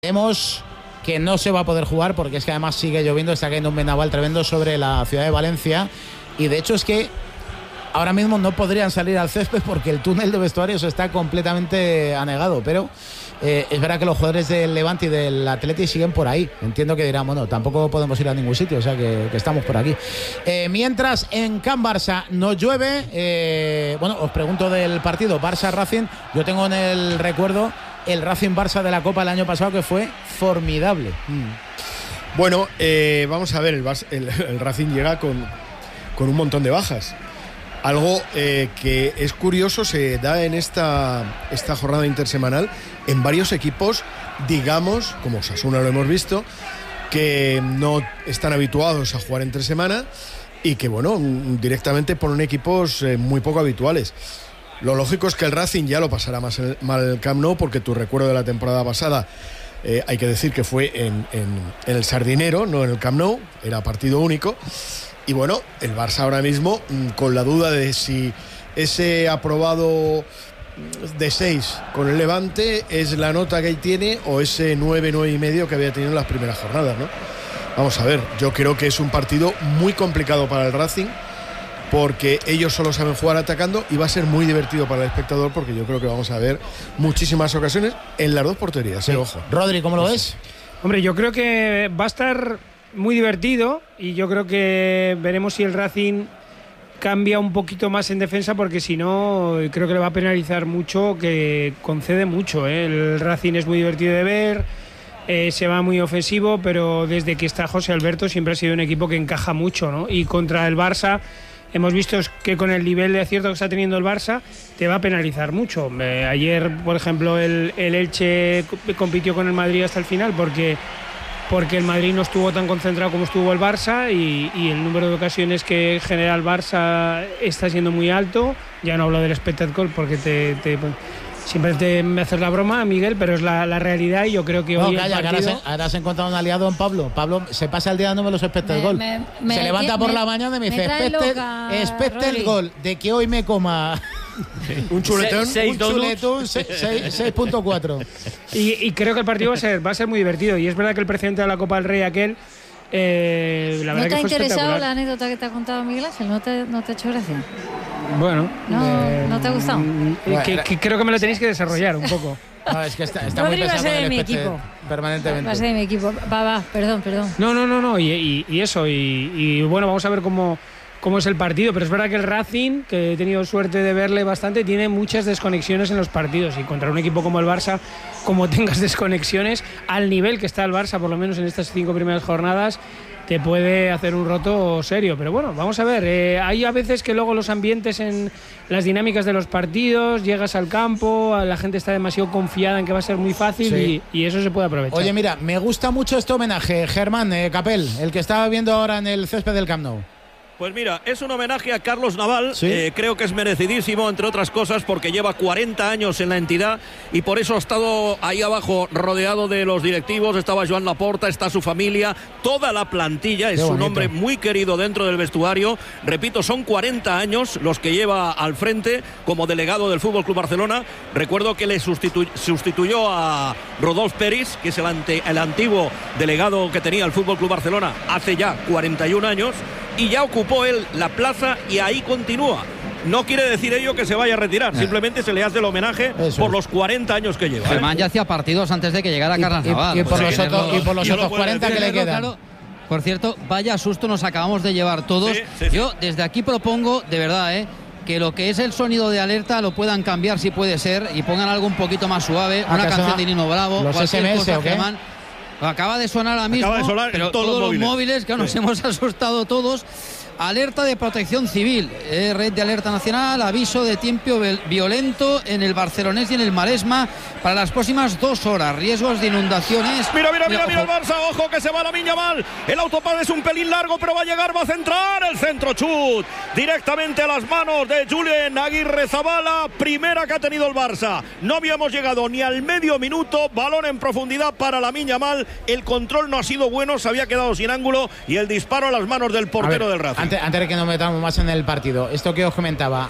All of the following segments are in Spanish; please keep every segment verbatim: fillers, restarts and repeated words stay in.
Vemos que no se va a poder jugar porque es que además sigue lloviendo, está cayendo un vendaval tremendo sobre la ciudad de Valencia y de hecho es que ahora mismo no podrían salir al césped porque el túnel de vestuarios está completamente anegado, pero eh, es verdad que los jugadores del Levante y del Atleti siguen por ahí. Entiendo que dirán, bueno, tampoco podemos ir a ningún sitio, o sea que, que estamos por aquí. Eh, mientras en Can Barça no llueve, eh, bueno, os pregunto del partido Barça-Racing. Yo tengo en el recuerdo el Racing Barça de la Copa el año pasado que fue formidable. Mm. Bueno, eh, vamos a ver, el, Barça, el, el Racing llega con, con un montón de bajas. Algo eh, que es curioso, se da en esta, esta jornada intersemanal en varios equipos, digamos, como Osasuna lo hemos visto, que no están habituados a jugar entre semana y que, bueno, directamente ponen equipos eh, muy poco habituales. Lo lógico es que el Racing ya lo pasará más el, mal el Camp Nou, porque tu recuerdo de la temporada pasada, eh, hay que decir que fue en, en, en el Sardinero, no en el Camp Nou, era partido único. Y bueno, el Barça ahora mismo con la duda de si ese aprobado de seis con el Levante es la nota que él tiene o ese nueve, nueve y medio que había tenido en las primeras jornadas, ¿no? Vamos a ver, yo creo que es un partido muy complicado para el Racing porque ellos solo saben jugar atacando y va a ser muy divertido para el espectador porque yo creo que vamos a ver muchísimas ocasiones en las dos porterías, sí. eh, ojo. Rodri, ¿cómo lo ves? Hombre, yo creo que va a estar muy divertido y yo creo que veremos si el Racing cambia un poquito más en defensa porque si no creo que le va a penalizar mucho, que concede mucho, ¿eh? El Racing es muy divertido de ver, eh, se va muy ofensivo, pero desde que está José Alberto siempre ha sido un equipo que encaja mucho, ¿no? Y contra el Barça hemos visto que con el nivel de acierto que está teniendo el Barça te va a penalizar mucho. Eh, ayer, por ejemplo, el, el Elche compitió con el Madrid hasta el final porque porque el Madrid no estuvo tan concentrado como estuvo el Barça y, y el número de ocasiones que genera el Barça está siendo muy alto. Ya no hablo del expected goal porque te, te, siempre te me haces la broma, Miguel, pero es la, la realidad y yo creo que no, hoy calla, el partido... ahora, se, ahora se ha encontrado un aliado en Pablo. Pablo se pasa el día dándome los expected goal. Se me, levanta por me, la mañana y me, me dice expected, expected goal de que hoy me coma... un chuletón, Se, un chuletón seis punto cuatro. Y, y creo que el partido va a ser va a ser muy divertido y es verdad que el presidente de la Copa del Rey aquel eh, la ¿No verdad te que ha fue interesado la anécdota que te ha contado Miguel Ángel? ¿No te, no te ha hecho gracia? Bueno, no, eh, ¿no te ha gustado? Eh, que, que creo que me lo tenéis que desarrollar un poco. No, es que está, está muy pesado de el mi equipo. Permanentemente. Va a ser de mi equipo. Va, va, perdón, perdón. No, no, no, no. Y, y, y eso. Y, y bueno, vamos a ver cómo, cómo es el partido. Pero es verdad que el Racing, que he tenido suerte de verle bastante, tiene muchas desconexiones en los partidos. Y contra un equipo como el Barça, como tengas desconexiones, al nivel que está el Barça, por lo menos en estas cinco primeras jornadas, te puede hacer un roto serio. Pero bueno, vamos a ver. Eh, hay a veces que luego los ambientes en las dinámicas de los partidos, llegas al campo, la gente está demasiado confiada en que va a ser muy fácil sí. y, y eso se puede aprovechar. Oye, mira, me gusta mucho este homenaje, Germán eh, Capel, el que estaba viendo ahora en el césped del Camp Nou. Pues mira, es un homenaje a Carlos Naval, ¿Sí? eh, creo que es merecidísimo, entre otras cosas, porque lleva cuarenta años en la entidad y por eso ha estado ahí abajo rodeado de los directivos, estaba Joan Laporta, está su familia, toda la plantilla, es un hombre muy querido dentro del vestuario, repito, son cuarenta años los que lleva al frente como delegado del F C Barcelona, recuerdo que le sustitu- sustituyó a Rodolphe Peris, que es el, ante- el antiguo delegado que tenía el F C Barcelona hace ya cuarenta y un años, y ya ocupó él la plaza y ahí continúa. No quiere decir ello que se vaya a retirar, simplemente se le hace el homenaje Eso. por los cuarenta años que lleva. Germán ¿eh? ya hacía partidos antes de que llegara Carlos Naval. Y, y, y, por los otros, y por los otros cuarenta que le quedan. Claro. Por cierto, vaya susto nos acabamos de llevar todos. Sí, sí, Yo sí. desde aquí propongo, de verdad, ¿eh? que lo que es el sonido de alerta lo puedan cambiar si puede ser y pongan algo un poquito más suave, una canción de Nino Bravo, los cualquier S M S, cosa, ¿o qué? Germán. Acaba de sonar ahora mismo, de sonar pero todos, todos los móviles, los móviles que sí. nos hemos asustado todos. Alerta de protección civil, eh, red de alerta nacional, aviso de tiempo violento en el Barcelonés y en el Maresma para las próximas dos horas, riesgos de inundaciones. Mira, mira, mira, mira el Barça, ojo que se va la Miña Mal, el autopar es un pelín largo pero va a llegar, va a centrar el centro chut, directamente a las manos de Julen Aguirre Zabala, primera que ha tenido el Barça, no habíamos llegado ni al medio minuto, balón en profundidad para la Miña Mal, el control no ha sido bueno, se había quedado sin ángulo y el disparo a las manos del portero ver, del Racing. Antes, antes de que nos metamos más en el partido, esto que os comentaba,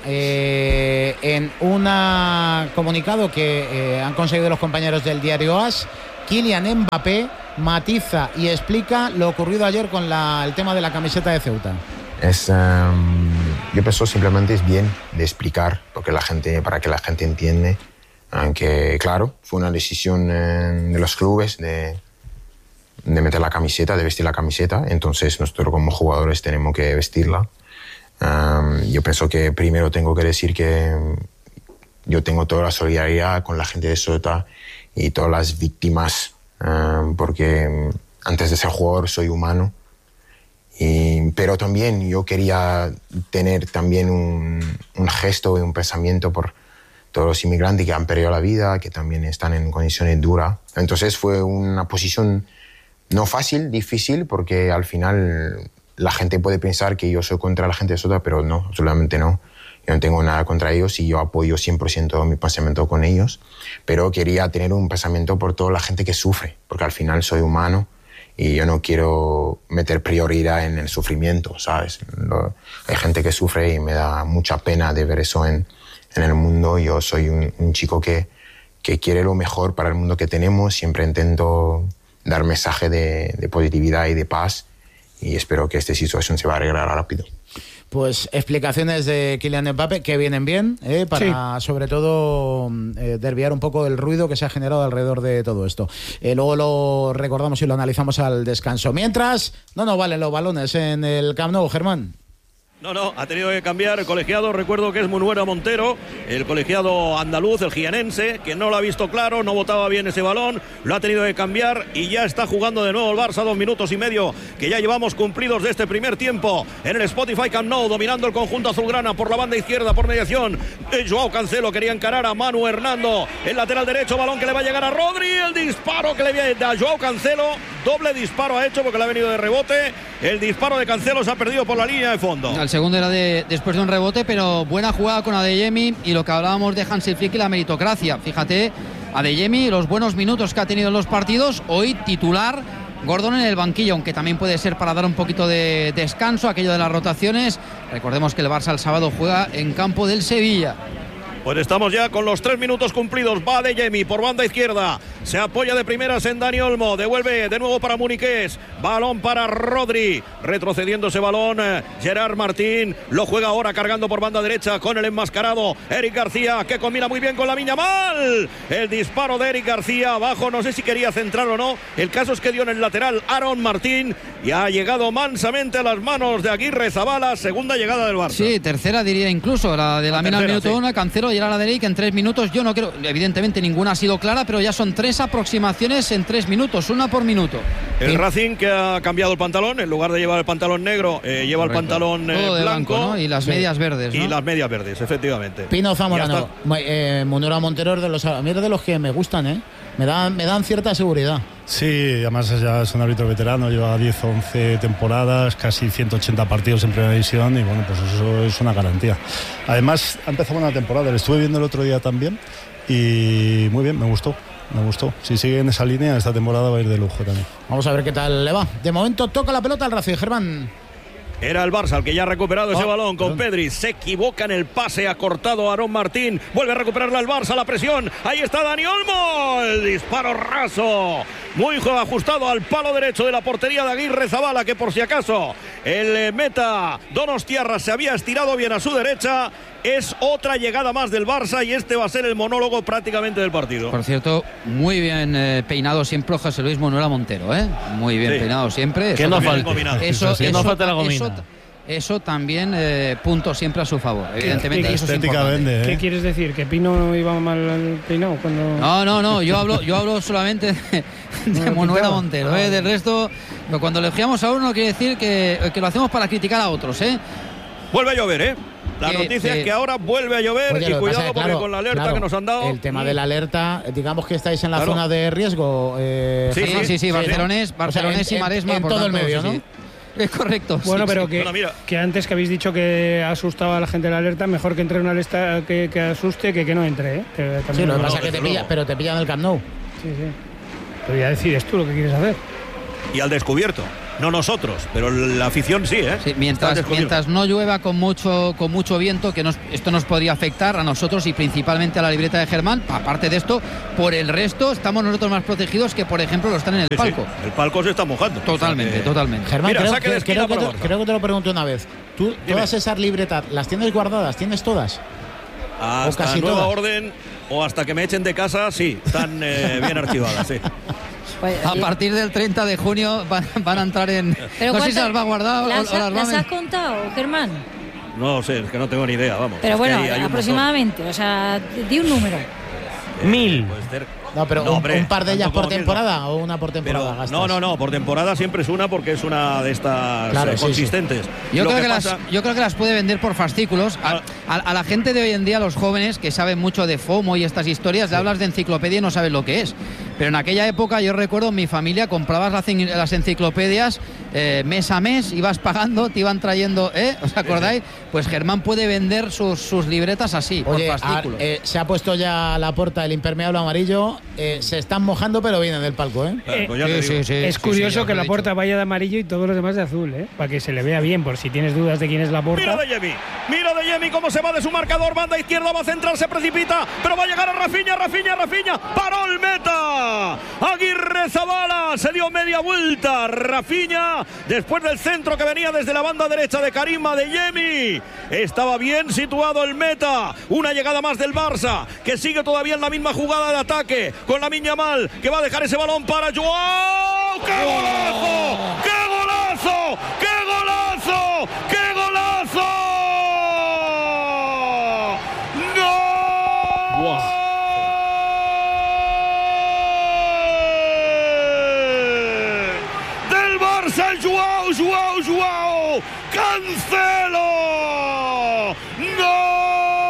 eh, en un comunicado que eh, han conseguido los compañeros del diario A S, Kylian Mbappé matiza y explica lo ocurrido ayer con la, el tema de la camiseta de Ceuta. Es, um, yo pienso simplemente es bien de explicar porque la gente, para que la gente entiende, aunque claro, fue una decisión eh, de los clubes de, de meter la camiseta, de vestir la camiseta, entonces nosotros como jugadores tenemos que vestirla. Um, yo pienso que primero tengo que decir que yo tengo toda la solidaridad con la gente de Ceuta y todas las víctimas, um, porque antes de ser jugador soy humano. Y, pero también yo quería tener también un, un gesto y un pensamiento por todos los inmigrantes que han perdido la vida, que también están en condiciones duras. Entonces fue una posición no fácil, difícil, porque al final la gente puede pensar que yo soy contra la gente de Ceuta, pero no, absolutamente no. Yo no tengo nada contra ellos y yo apoyo cien por ciento mi pensamiento con ellos, pero quería tener un pensamiento por toda la gente que sufre, porque al final soy humano. Y yo no quiero meter prioridad en el sufrimiento, ¿sabes? Lo, hay gente que sufre y me da mucha pena de ver eso en, en el mundo. Yo soy un, un chico que, que quiere lo mejor para el mundo que tenemos. Siempre intento dar mensaje de, de positividad y de paz. Y espero que esta situación se va a arreglar rápido. Pues explicaciones de Kylian Mbappé que vienen bien, ¿eh? Para sí. sobre todo eh, desviar un poco el ruido que se ha generado alrededor de todo esto. Eh, luego lo recordamos y lo analizamos al descanso. Mientras, no nos valen los balones en el Camp Nou, Germán. No, no, ha tenido que cambiar el colegiado. Recuerdo que es Munuera Montero, el colegiado andaluz, el jienense, que no lo ha visto claro, no botaba bien ese balón, lo ha tenido que cambiar y ya está jugando de nuevo el Barça. Dos minutos y medio que ya llevamos cumplidos de este primer tiempo en el Spotify Camp Nou, dominando el conjunto azulgrana por la banda izquierda, por mediación de Joao Cancelo. Quería encarar a Manu Hernando, el lateral derecho, balón que le va a llegar a Rodri, el disparo que le viene a Joao Cancelo, doble disparo ha hecho porque le ha venido de rebote. El disparo de Cancelo se ha perdido por la línea de fondo. El segundo era de, después de un rebote, pero buena jugada con Adeyemi y lo que hablábamos de Hansi Flick y la meritocracia. Fíjate, Adeyemi, los buenos minutos que ha tenido en los partidos, hoy titular, Gordon en el banquillo, aunque también puede ser para dar un poquito de descanso, aquello de las rotaciones. Recordemos que el Barça el sábado juega en campo del Sevilla. Pues estamos ya con los tres minutos cumplidos. Va Adeyemi por banda izquierda. Se apoya de primeras en Dani Olmo. Devuelve de nuevo para Muniqués. Balón para Rodri. Retrocediendo ese balón. Gerard Martín. Lo juega ahora cargando por banda derecha con el enmascarado Eric García, que combina muy bien con Lamine Yamal. El disparo de Eric García abajo. No sé si quería centrar o no. El caso es que dio en el lateral Aaron Martín y ha llegado mansamente a las manos de Aguirre Zabala. Segunda llegada del Barça. Sí, tercera diría incluso. La de Lamine al minuto uno. Sí. Cancelo y ahora la de Eric en tres minutos. Yo no creo, evidentemente ninguna ha sido clara, pero ya son tres aproximaciones en tres minutos, una por minuto. El sí. Racing que ha cambiado el pantalón, en lugar de llevar el pantalón negro, eh, lleva Correcto. el pantalón eh, Todo de blanco, blanco, ¿no? Y las sí. medias verdes, ¿no? Y las medias verdes, efectivamente. Pino Zamorano, eh, Munuera Montero es de los, a mí es de los que me gustan, ¿eh? Me dan, me dan cierta seguridad. Sí, además ya es un árbitro veterano, lleva diez o once temporadas, casi ciento ochenta partidos en primera división y bueno, pues eso es una garantía. Además, ha empezado una temporada, lo estuve viendo el otro día también y muy bien, me gustó. Me gustó. Si sigue en esa línea, esta temporada va a ir de lujo también. Vamos a ver qué tal le va. De momento toca la pelota al Racing, Germán. Era el Barça el que ya ha recuperado oh, ese balón con perdón. Pedri. Se equivoca en el pase, ha cortado a Aaron Martín. Vuelve a recuperarla el Barça, la presión. Ahí está Dani Olmo. El disparo raso. Muy ajustado al palo derecho de la portería de Aguirre Zabala, que por si acaso el meta Donostiarra se había estirado bien a su derecha. Es otra llegada más del Barça y este va a ser el monólogo prácticamente del partido. Por cierto, muy bien eh, peinado siempre José Luis Munuera Montero, ¿eh? Muy bien sí. peinado siempre. Que no falte. Eso, que eso, no falte la gomina. Eso, eso también eh, punto siempre a su favor, evidentemente. ¿Qué, eso es importante. ¿eh? ¿Qué quieres decir? ¿Que Pino iba mal peinado? Cuando... No, no, no, yo hablo, yo hablo solamente de, de Munuera Montero, ¿eh? Del resto, cuando elogiamos a uno quiere decir que, que lo hacemos para criticar a otros, ¿eh? Vuelve a llover, ¿eh? La que, noticia que... es que ahora vuelve a llover. Oye, y cuidado porque claro, con la alerta claro, que nos han dado. El tema de la alerta, digamos que estáis en la claro. zona de riesgo. Eh, sí, sí, sí, sí, sí, Barcelonés, Barcelonés o sea, en, y Maresma. En, en todo el medio, sí, ¿no? Sí. Es correcto. Bueno, sí, pero sí. Que, bueno, mira. que antes que habéis dicho que asustaba a la gente la alerta, mejor que entre una alerta que, que asuste que que no entre, ¿eh? Que sí, lo que no, pasa es que te pilla, pero te pillan el Camp Nou. Sí, sí. Pero ya decides tú lo que quieres hacer. Y al descubierto. no nosotros, pero la afición sí, ¿eh? Sí, mientras, mientras no llueva con mucho, con mucho viento, que nos, esto nos podría afectar a nosotros y principalmente a la libreta de Germán. Aparte de esto, por el resto estamos nosotros más protegidos que, por ejemplo, lo están en el sí, palco. Sí. El palco se está mojando. Totalmente, o sea que... totalmente. Germán, Mira, creo, saque de que, esquina creo, que te, creo que te lo pregunté una vez. ¿Tú Dime. todas esas libretas las tienes guardadas? ¿Tienes todas? Hasta casi nueva todas. orden o hasta que me echen de casa, sí, están eh, bien archivadas, sí. A partir del treinta de junio van, van a entrar en... Pero no sé si se las va a guardar ¿las, o, o las ¿las va a... has contado, Germán? No sé, es que no tengo ni idea, vamos. Pero bueno, hay, hay aproximadamente, o sea, di un número. Eh, Mil. Puede ser... No, pero no, un, hombre, un par de ellas por temporada no. o una por temporada. Pero, no, no, no, por temporada siempre es una porque es una de estas claro, eh, sí, consistentes. Sí. Yo, Lo creo que que pasa... las, yo creo que las puede vender por fascículos. A, a, a la gente de hoy en día, los jóvenes que saben mucho de FOMO y estas historias, le hablas de enciclopedia y no saben lo que es. Pero en aquella época, yo recuerdo, mi familia comprabas las, las enciclopedias eh, mes a mes, ibas pagando, te iban trayendo, ¿eh? ¿Os acordáis? Pues Germán puede vender sus, sus libretas así, Oye, por fascículos. A, eh, se ha puesto ya a la puerta el impermeable amarillo. Eh, se están mojando, pero vienen del palco, ¿eh? Claro, pues ya Sí, te sí, digo. sí, Es sí, curioso sí, que lo he la Porta dicho. vaya de amarillo y todos los demás de azul, ¿eh? Para que se le vea bien, por si tienes dudas de quién es la Porta. Mira de Yemi, mira de Yemi cómo se va de su marcador, banda izquierda, va a centrar, se precipita, pero va a llegar a Rafinha, Rafinha, Rafinha, paró el meta, Aguirre Zabala, se dio media vuelta, Rafinha, después del centro que venía desde la banda derecha de Karima de Yemi, estaba bien situado el meta, una llegada más del Barça, que sigue todavía en la misma jugada de ataque, con la Yamal, que va a dejar ese balón para Joao, ¡qué golazo! ¡Qué golazo! ¡Qué golazo! ¡Qué golazo! ¡Gol! Wow. Del Barça, el Joao, Joao, Joao, Cancelo. ¡Gol!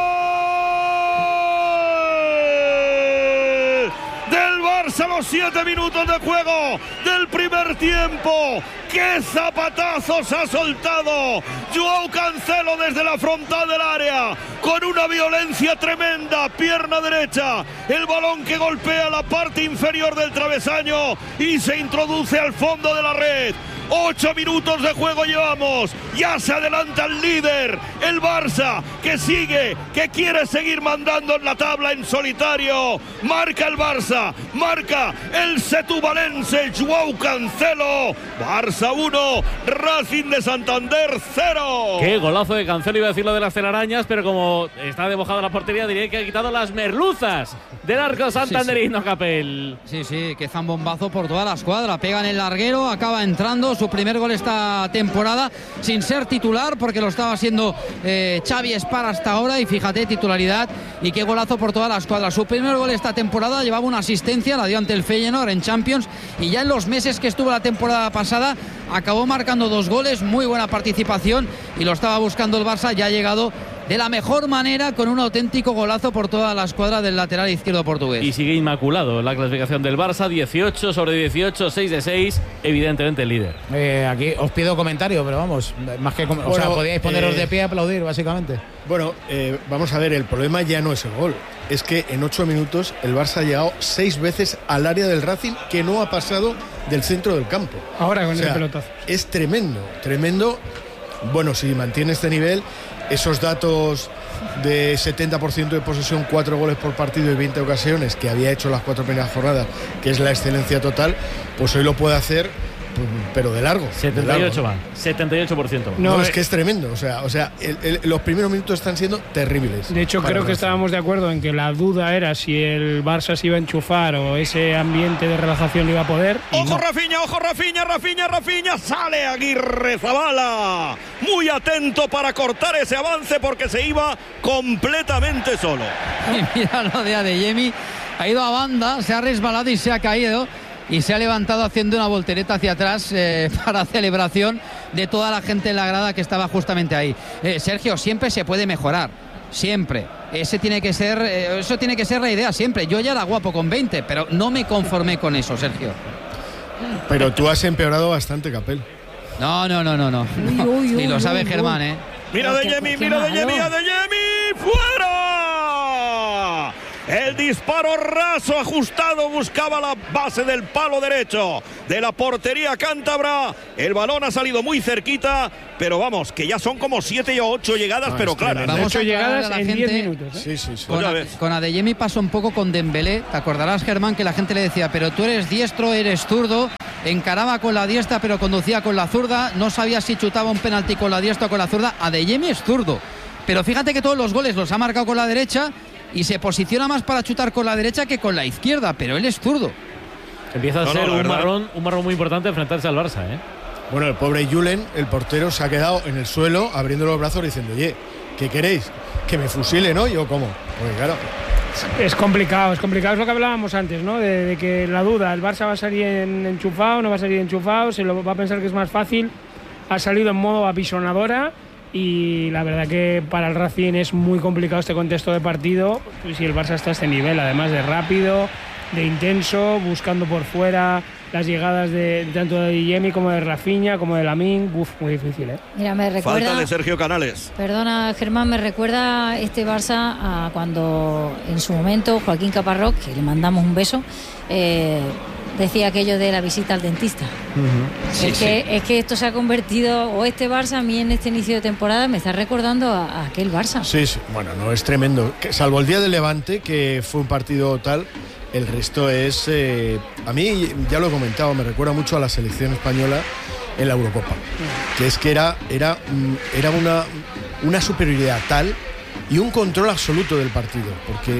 Del Barça a los siete minutos de juego del primer tiempo. ¡Qué zapatazos ha soltado Joao Cancelo desde la frontal del área! Con una violencia tremenda, pierna derecha, el balón que golpea la parte inferior del travesaño y se introduce al fondo de la red. Ocho minutos de juego llevamos, ya se adelanta el líder, el Barça, que sigue, que quiere seguir mandando en la tabla en solitario. Marca el Barça, marca el setubalense Joao Cancelo. Barça uno, Racing de Santander cero. Qué golazo de Cancelo, iba a decir lo de las telarañas, pero como está debojada la portería, diría que ha quitado las merluzas del arco santanderino, sí, sí. Capel. Sí, sí, que zambombazo por toda la escuadra, pega en el larguero, acaba entrando su primer gol esta temporada, sin ser titular, porque lo estaba haciendo eh, Xavi Espar hasta ahora, y fíjate, titularidad, y qué golazo por toda la escuadra. Su primer gol esta temporada, llevaba una asistencia, la dio ante el Feyenoord en Champions, y ya en los meses que estuvo la temporada pasada, acabó marcando dos goles, muy buena participación, y lo estaba buscando el Barça, ya ha llegado de la mejor manera, con un auténtico golazo por toda la escuadra del lateral izquierdo portugués. Y sigue inmaculado en la clasificación del Barça, dieciocho sobre dieciocho, seis de seis, evidentemente el líder. Eh, aquí os pido comentario, pero vamos, más que... Bueno, o sea, podíais poneros eh, de pie a aplaudir, básicamente. Bueno, eh, vamos a ver, el problema ya no es el gol. Es que en ocho minutos el Barça ha llegado seis veces al área del Racing, que no ha pasado del centro del campo. Ahora con o sea, el pelotazo. Es tremendo, tremendo. Bueno, si mantiene este nivel, esos datos de setenta por ciento de posesión, cuatro goles por partido y veinte ocasiones que había hecho las cuatro primeras jornadas, que es la excelencia total, pues hoy lo puede hacer, pero de largo. setenta y ocho de largo, van, setenta y ocho por ciento. No, No, es eh, que es tremendo. O sea, o sea el, el, los primeros minutos están siendo terribles. De hecho, creo que estábamos de acuerdo en que la duda era si el Barça se iba a enchufar o ese ambiente de relajación iba a poder. Ojo no. Rafinha, ojo Rafinha, Rafinha, Rafinha, sale Aguirre Zabala. Muy atento para cortar ese avance porque se iba completamente solo. Y mira lo de Adeyemi, ha ido a banda, se ha resbalado y se ha caído. Y se ha levantado haciendo una voltereta hacia atrás eh, para celebración de toda la gente en la grada que estaba justamente ahí. Eh, Sergio, siempre se puede mejorar, siempre. Ese tiene que ser, eh, eso tiene que ser la idea siempre. Yo ya era guapo con veinte, pero no me conformé con eso, Sergio. Pero tú has empeorado bastante, Capel. No, no, no, no, no. Uy, uy, Y uy, lo sabe uy, Germán, uy. ¿eh? Mira de Yemi, mira de Yemi, de Yemi, fuera. El disparo raso, ajustado, buscaba la base del palo derecho de la portería cántabra. El balón ha salido muy cerquita, pero vamos, que ya son como siete o ocho llegadas, no, pero claras. Vamos a llegadas a la en gente. diez minutos. ¿eh? Sí, sí, sí. Con, a, con Adeyemi pasó un poco con Dembélé. Te acordarás, Germán, que la gente le decía, pero tú eres diestro, eres zurdo. Encaraba con la diestra, pero conducía con la zurda. No sabía si chutaba un penalti con la diestra o con la zurda. Adeyemi es zurdo. Pero fíjate que todos los goles los ha marcado con la derecha y se posiciona más para chutar con la derecha que con la izquierda, pero él es zurdo. Empieza a no, ser no, un verdad. marrón, un marrón muy importante enfrentarse al Barça, ¿eh? Bueno, el pobre Julen, el portero, se ha quedado en el suelo abriendo los brazos diciendo, oye, ¿qué queréis? ¿Que me fusilen hoy o cómo? Porque claro... Es complicado, es complicado, es lo que hablábamos antes, ¿no? De, de que la duda, el Barça va a salir en, enchufado, no va a salir enchufado, se lo va a pensar que es más fácil. Ha salido en modo apisonadora y la verdad que para el Racing es muy complicado este contexto de partido si el Barça está a este nivel, además de rápido, de intenso, buscando por fuera las llegadas de, de tanto de Adeyemi como de Rafinha, como de Lamine. Uf, muy difícil, ¿eh? Mira, me recuerda... Falta de Sergio Canales. Perdona, Germán, me recuerda este Barça a cuando en su momento Joaquín Caparrós, que le mandamos un beso, eh, decía aquello de la visita al dentista. Uh-huh. Sí, es, sí. Que, es que esto se ha convertido, o este Barça a mí en este inicio de temporada me está recordando a, a aquel Barça. Sí, sí, bueno, no, es tremendo. Salvo el día del Levante, que fue un partido tal... El resto es, eh, a mí ya lo he comentado, me recuerda mucho a la selección española en la Eurocopa, que es que era, era, era una, una superioridad tal y un control absoluto del partido, porque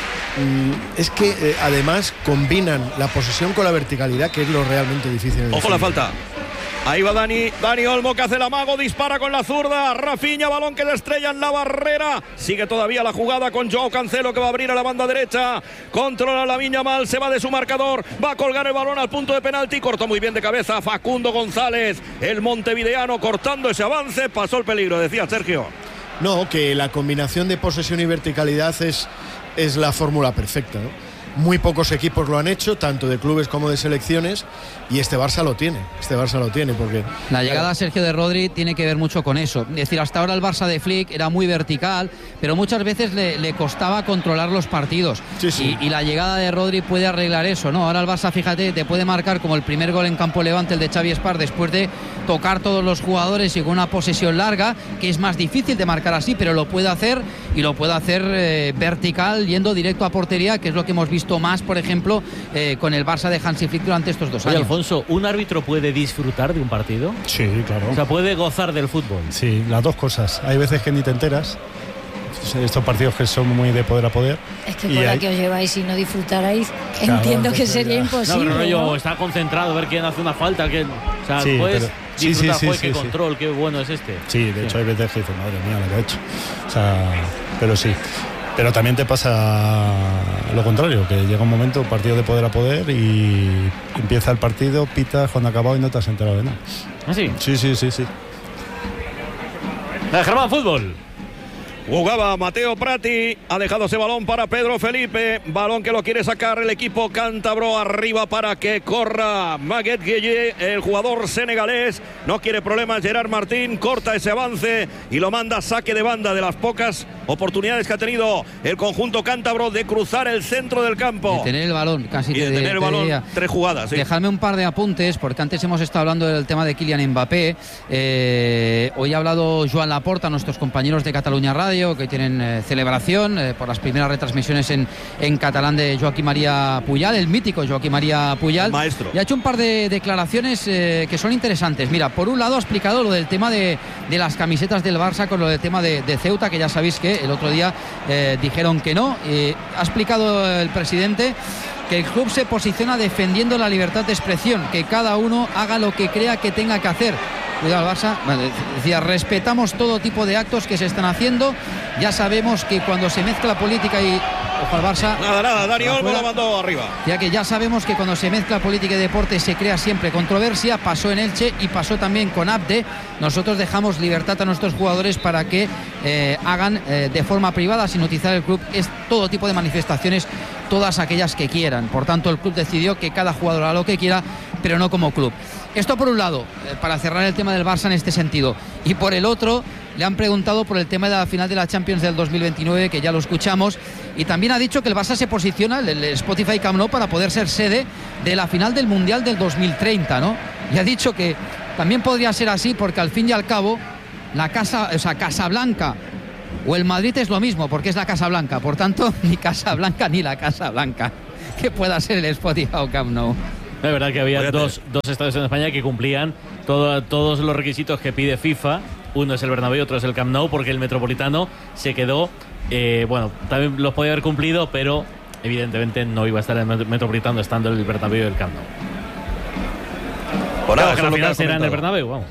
mm, es que eh, además combinan la posesión con la verticalidad, que es lo realmente difícil. Ojo la falta. Ahí va Dani, Dani Olmo, que hace el amago, dispara con la zurda, Rafinha, balón que le estrella en la barrera, sigue todavía la jugada con Joao Cancelo, que va a abrir a la banda derecha, controla la Viña Mal, se va de su marcador, va a colgar el balón al punto de penalti, cortó muy bien de cabeza Facundo González, el montevideano cortando ese avance, pasó el peligro, decía Sergio. No, que la combinación de posesión y verticalidad es, es la fórmula perfecta, ¿no? Muy pocos equipos lo han hecho, tanto de clubes como de selecciones, y este Barça lo tiene, este Barça lo tiene, porque... La llegada, Sergio, de Rodri tiene que ver mucho con eso. Es decir, hasta ahora el Barça de Flick era muy vertical, pero muchas veces le, le costaba controlar los partidos. Sí, sí. Y, y la llegada de Rodri puede arreglar eso, ¿no? Ahora el Barça, fíjate, te puede marcar como el primer gol en campo Levante, el de Xavi Espar, después de tocar todos los jugadores y con una posesión larga, que es más difícil de marcar así, pero lo puede hacer, y lo puede hacer eh, vertical, yendo directo a portería, que es lo que hemos visto más, por ejemplo, eh, con el Barça de Hansi Flick durante estos dos Oye, años. Alfonso, ¿un árbitro puede disfrutar de un partido? Sí, claro. O sea, puede gozar del fútbol. Sí, las dos cosas. Hay veces que ni te enteras. Estos partidos que son muy de poder a poder. Es que con la hay... que os lleváis y no disfrutarais, claro, entiendo que sería ya. imposible. No, pero no, yo ¿no? está concentrado, ver quién hace una falta, quién, o sea, sí, puedes pero... sí, disfrutar, sí, sí, joder, sí, qué sí. control, qué bueno es este. Sí, de sí. hecho hay veces que dices, madre mía, lo que ha hecho. O sea, pero sí. Pero también te pasa lo contrario, que llega un momento, un partido de poder a poder, y empieza el partido, pitas cuando ha acabado y no te has enterado de nada. ¿Ah, sí? Sí, sí, sí, sí. La Germán, fútbol. Jugaba Mateo Prati, ha dejado ese balón para Pedro Felipe, balón que lo quiere sacar el equipo cántabro, arriba para que corra Maguette Gueye, el jugador senegalés, no quiere problemas Gerard Martín, corta ese avance y lo manda a saque de banda, de las pocas oportunidades que ha tenido el conjunto cántabro de cruzar el centro del campo. De tener el balón, casi y te de tener el balón, diría. tres jugadas. Sí. Dejadme un par de apuntes, porque antes hemos estado hablando del tema de Kylian Mbappé. Eh, hoy ha hablado Joan Laporta, nuestros compañeros de Cataluña Radio, que tienen eh, celebración eh, por las primeras retransmisiones en, en catalán de Joaquim María Puyal, el mítico Joaquim María Puyal. El maestro. Y ha hecho un par de declaraciones eh, que son interesantes. Mira, por un lado ha explicado lo del tema de, de las camisetas del Barça con lo del tema de, de Ceuta, que ya sabéis que el otro día eh, dijeron que no. Eh, ha explicado el presidente que el club se posiciona defendiendo la libertad de expresión, que cada uno haga lo que crea que tenga que hacer. Cuidado al Barça, bueno, decía, respetamos todo tipo de actos que se están haciendo, ya sabemos que cuando se mezcla política y... Ojo al Barça. Nada, nada, Dani Olmo lo mandó arriba. Ya que ya sabemos que cuando se mezcla política y deporte se crea siempre controversia, pasó en Elche y pasó también con Abde. Nosotros dejamos libertad a nuestros jugadores para que eh, hagan eh, de forma privada, sin utilizar el club, es todo tipo de manifestaciones, todas aquellas que quieran. Por tanto, el club decidió que cada jugador haga lo que quiera, pero no como club. Esto por un lado, eh, para cerrar el tema del Barça en este sentido. Y por el otro, le han preguntado por el tema de la final de la Champions del dos mil veintinueve, que ya lo escuchamos, y también ha dicho que el Barça se posiciona, el, el Spotify Camp Nou, para poder ser sede de la final del Mundial del dos mil treinta, ¿no? Y ha dicho que también podría ser así porque al fin y al cabo la casa, o sea, Casablanca o el Madrid es lo mismo, porque es la Casa Blanca, por tanto, ni Casablanca ni la Casa Blanca que pueda ser el Spotify Camp Nou. Es verdad que había dos, dos estadios en España que cumplían todo, todos los requisitos que pide FIFA. Uno es el Bernabéu, otro es el Camp Nou, porque el Metropolitano se quedó, eh, bueno, también los podía haber cumplido, pero evidentemente no iba a estar el Metropolitano estando el Bernabéu y el Camp Nou. Por claro, ahora, que la final será en el Bernabéu, vamos.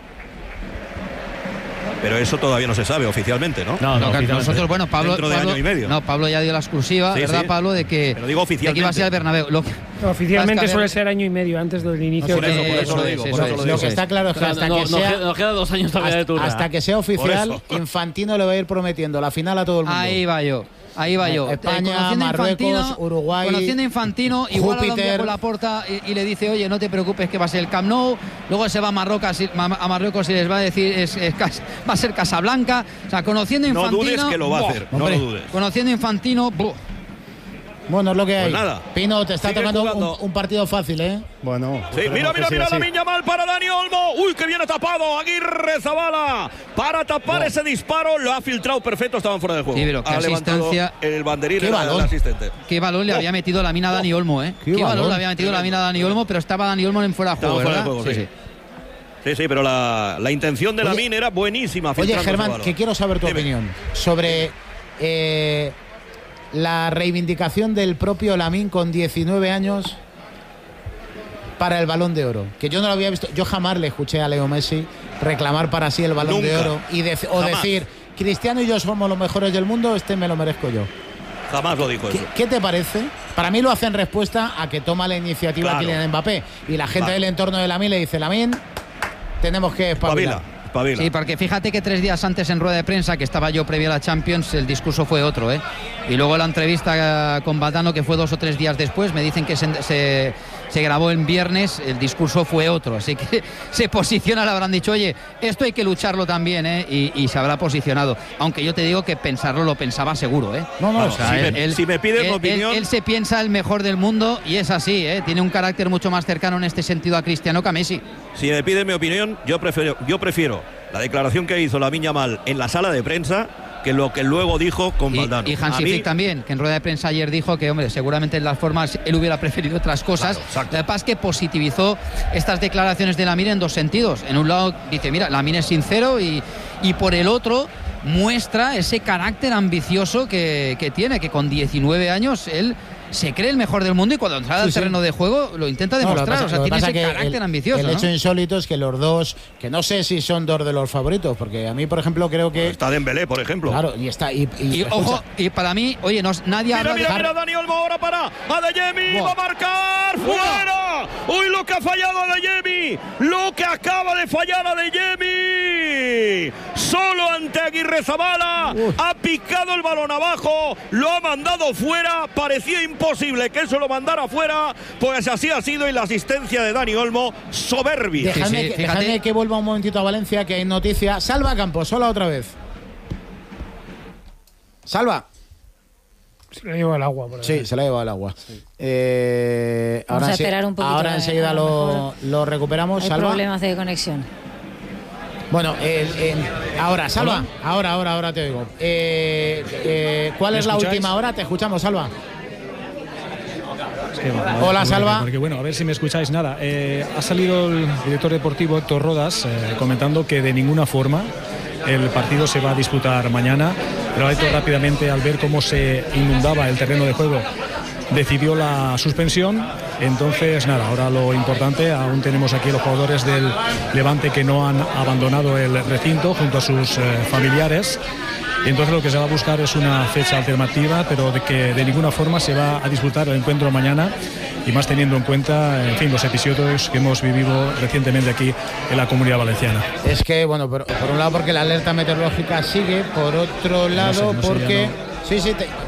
Pero eso todavía no se sabe oficialmente, ¿no? No, no, no nosotros, bueno, Pablo, dentro de Pablo, año y medio. No, Pablo ya dio la exclusiva, sí, ¿verdad, sí. Pablo? De que, Pero digo oficialmente. de que iba a ser el Bernabéu. Lo que, no, oficialmente ver, suele ser año y medio antes del inicio. No, por eso, por eso, eso lo es, digo. eso Por eso es, lo Lo digo. que está claro es que Claro, hasta no, que no, sea, queda, nos queda dos años todavía de hasta, turno. hasta que sea oficial, Por eso. Infantino le va a ir prometiendo la final a todo el mundo. ahí va yo. Ahí va yo. España, conociendo Marruecos, Infantino, Uruguay, Conociendo a Infantino, igual Júpiter. a Laporta y, y le dice, oye, no te preocupes que va a ser el Camp Nou. Luego se va a Marruecos, a Marruecos y les va a decir, es, es, va a ser Casablanca. O sea, conociendo a No Infantino. dudes que lo va a ¡buah! hacer, no Hombre, lo dudes. Conociendo a Infantino. ¡buah! Bueno, es lo que hay. Pues nada. Pino, te está Sigue tocando jugando. un, un partido fácil, ¿eh? Bueno, Sí, esperemos mira, que mira, siga mira, así. Lamine Yamal para Dani Olmo. Uy, que viene tapado. Aguirre Zabala para tapar ese disparo. Lo ha filtrado perfecto, estaban fuera de juego. Sí, pero qué ha levantado asistencia. el banderín Qué del balón. asistente. Qué balón le Oh. había metido la mina a Dani Olmo, ¿eh? Qué Qué, balón balón. le había metido la mina a Dani Olmo, pero estaba Dani Olmo en fuera de Estaba juego, fuera de ¿verdad? juego, sí. Sí, sí, pero la, la intención de Oye, Lamine era buenísima. Oye, filtrando ese Germán, balón. que quiero saber tu Dime. opinión sobre eh, la reivindicación del propio Lamine con diecinueve años para el Balón de Oro. Que yo no lo había visto. Yo jamás le escuché a Leo Messi reclamar para sí el Balón de Nunca. Oro y de- o Jamás. decir, Cristiano y yo somos los mejores del mundo, este me lo merezco yo. Jamás lo dijo ¿Qué, eso. qué te parece? Para mí lo hace en respuesta a que toma la iniciativa Claro. Kylian Mbappé y la gente Claro. del entorno de Lamine le dice, Lamine, tenemos que espabilar. Espabila, espabila. Sí, porque fíjate que tres días antes en rueda de prensa, que estaba yo previo a la Champions, el discurso fue otro, ¿eh? Y luego la entrevista con Valdano, que fue dos o tres días después, me dicen que se, se, se grabó en viernes, el discurso fue otro. Así que se posiciona, le habrán dicho, oye, esto hay que lucharlo también, ¿eh? Y, y se habrá posicionado. Aunque yo te digo que pensarlo lo pensaba seguro, ¿eh? No, no, Vamos, sí, si me- si me pides él- mi opinión- Él, él se piensa el mejor del mundo y es así, ¿eh? Tiene un carácter mucho más cercano en este sentido a Cristiano que a Messi. Si me pide mi opinión, yo prefiero, yo prefiero la declaración que hizo Lamine Yamal en la sala de prensa que lo que luego dijo con Y, Valdano. y Hansi A mí- Flick también, que en rueda de prensa ayer dijo que, hombre, seguramente en las formas él hubiera preferido otras cosas. Claro, exacto. Lo que pasa es que positivizó estas declaraciones de Lamine en dos sentidos. En un lado dice, mira, Lamine es sincero y, y por el otro muestra ese carácter ambicioso que, que tiene, que con diecinueve años él se cree el mejor del mundo y cuando entra al Sí, sí. terreno de juego lo intenta No, lo que demostrar. pasa- o sea, lo que tiene pasa ese que carácter el, ambicioso. El ¿no? hecho insólito es que los dos, que no sé si son dos de los favoritos, porque a mí, por ejemplo, creo que. Está Dembélé, por ejemplo. Claro, y está. Y, y- Y escucha, ojo, y para mí, oye, no, nadie Mira, habla mira, de mira, Dani Olmo ahora para Adeyemi, Buah. va a marcar, fuera. Uy, lo que ha fallado Adeyemi, lo que acaba de fallar Adeyemi. Solo ante Aguirre Zabala, ha picado el balón abajo, lo ha mandado fuera, parecía imposible que eso lo mandara fuera, pues así ha sido y la asistencia de Dani Olmo, soberbia. dejadme, sí, que, fíjate. dejadme que vuelva un momentito a Valencia, que hay noticia. Salva Campos, sola otra vez. Salva. Se lo lleva el agua. Por ahí. Sí, se la ha llevado el agua. Eh, Vamos ahora a ense- esperar un poquito, Ahora a- enseguida a lo lo, mejor lo recuperamos. Hay Salva. problemas de conexión. Bueno, el- el- ahora, Salva. Ahora, ahora, ahora te oigo. Eh, eh, ¿Cuál ¿Me es la escucháis? última hora? Te escuchamos, Salva. Es que, bueno, Hola, bueno, Salva. Porque bueno, a ver si me escucháis. Nada, eh, ha salido el director deportivo Héctor Rodas eh, comentando que de ninguna forma el partido se va a disputar mañana. Pero Héctor rápidamente, al ver cómo se inundaba el terreno de juego, decidió la suspensión. Entonces, nada, ahora lo importante, aún tenemos aquí los jugadores del Levante que no han abandonado el recinto junto a sus eh, familiares. Y entonces lo que se va a buscar es una fecha alternativa, pero de que de ninguna forma se va a disputar el encuentro mañana, y más teniendo en cuenta, en fin, los episodios que hemos vivido recientemente aquí en la Comunidad Valenciana. Es que, bueno, por, por un lado porque la alerta meteorológica sigue, por otro lado no sé, no sé, porque... ya Sí, sí, te-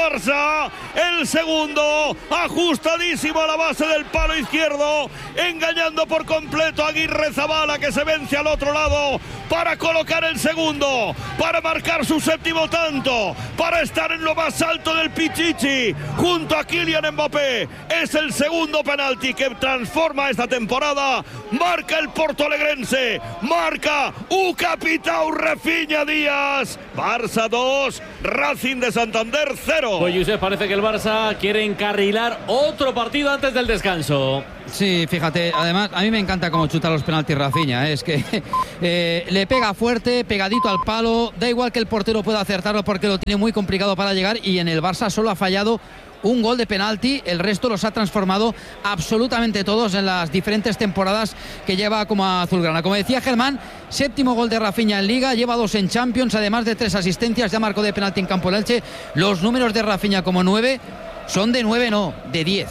Barça. El segundo, ajustadísimo a la base del palo izquierdo, engañando por completo a Aguirrezabala, que se vence al otro lado para colocar el segundo, para marcar su séptimo tanto, para estar en lo más alto del Pichichi, junto a Kylian Mbappé. Es el segundo penalti que transforma esta temporada. Marca el portoalegrense, marca U Capitão Rafinha Díaz. Barça dos, Racing de Santander cero. Pues Josep, parece que el Barça quiere encarrilar otro partido antes del descanso. Sí, fíjate, además a mí me encanta cómo chuta los penaltis Rafinha, ¿eh? Es que eh, le pega fuerte, pegadito al palo, da igual que el portero pueda acertarlo porque lo tiene muy complicado para llegar, y en el Barça solo ha fallado un gol de penalti, el resto los ha transformado absolutamente todos en las diferentes temporadas que lleva como azulgrana. Como decía Germán, séptimo gol de Rafinha en Liga, lleva dos en Champions, además de tres asistencias, ya marcó de penalti en campo del Elche. Los números de Rafinha como nueve son de nueve, no, de diez.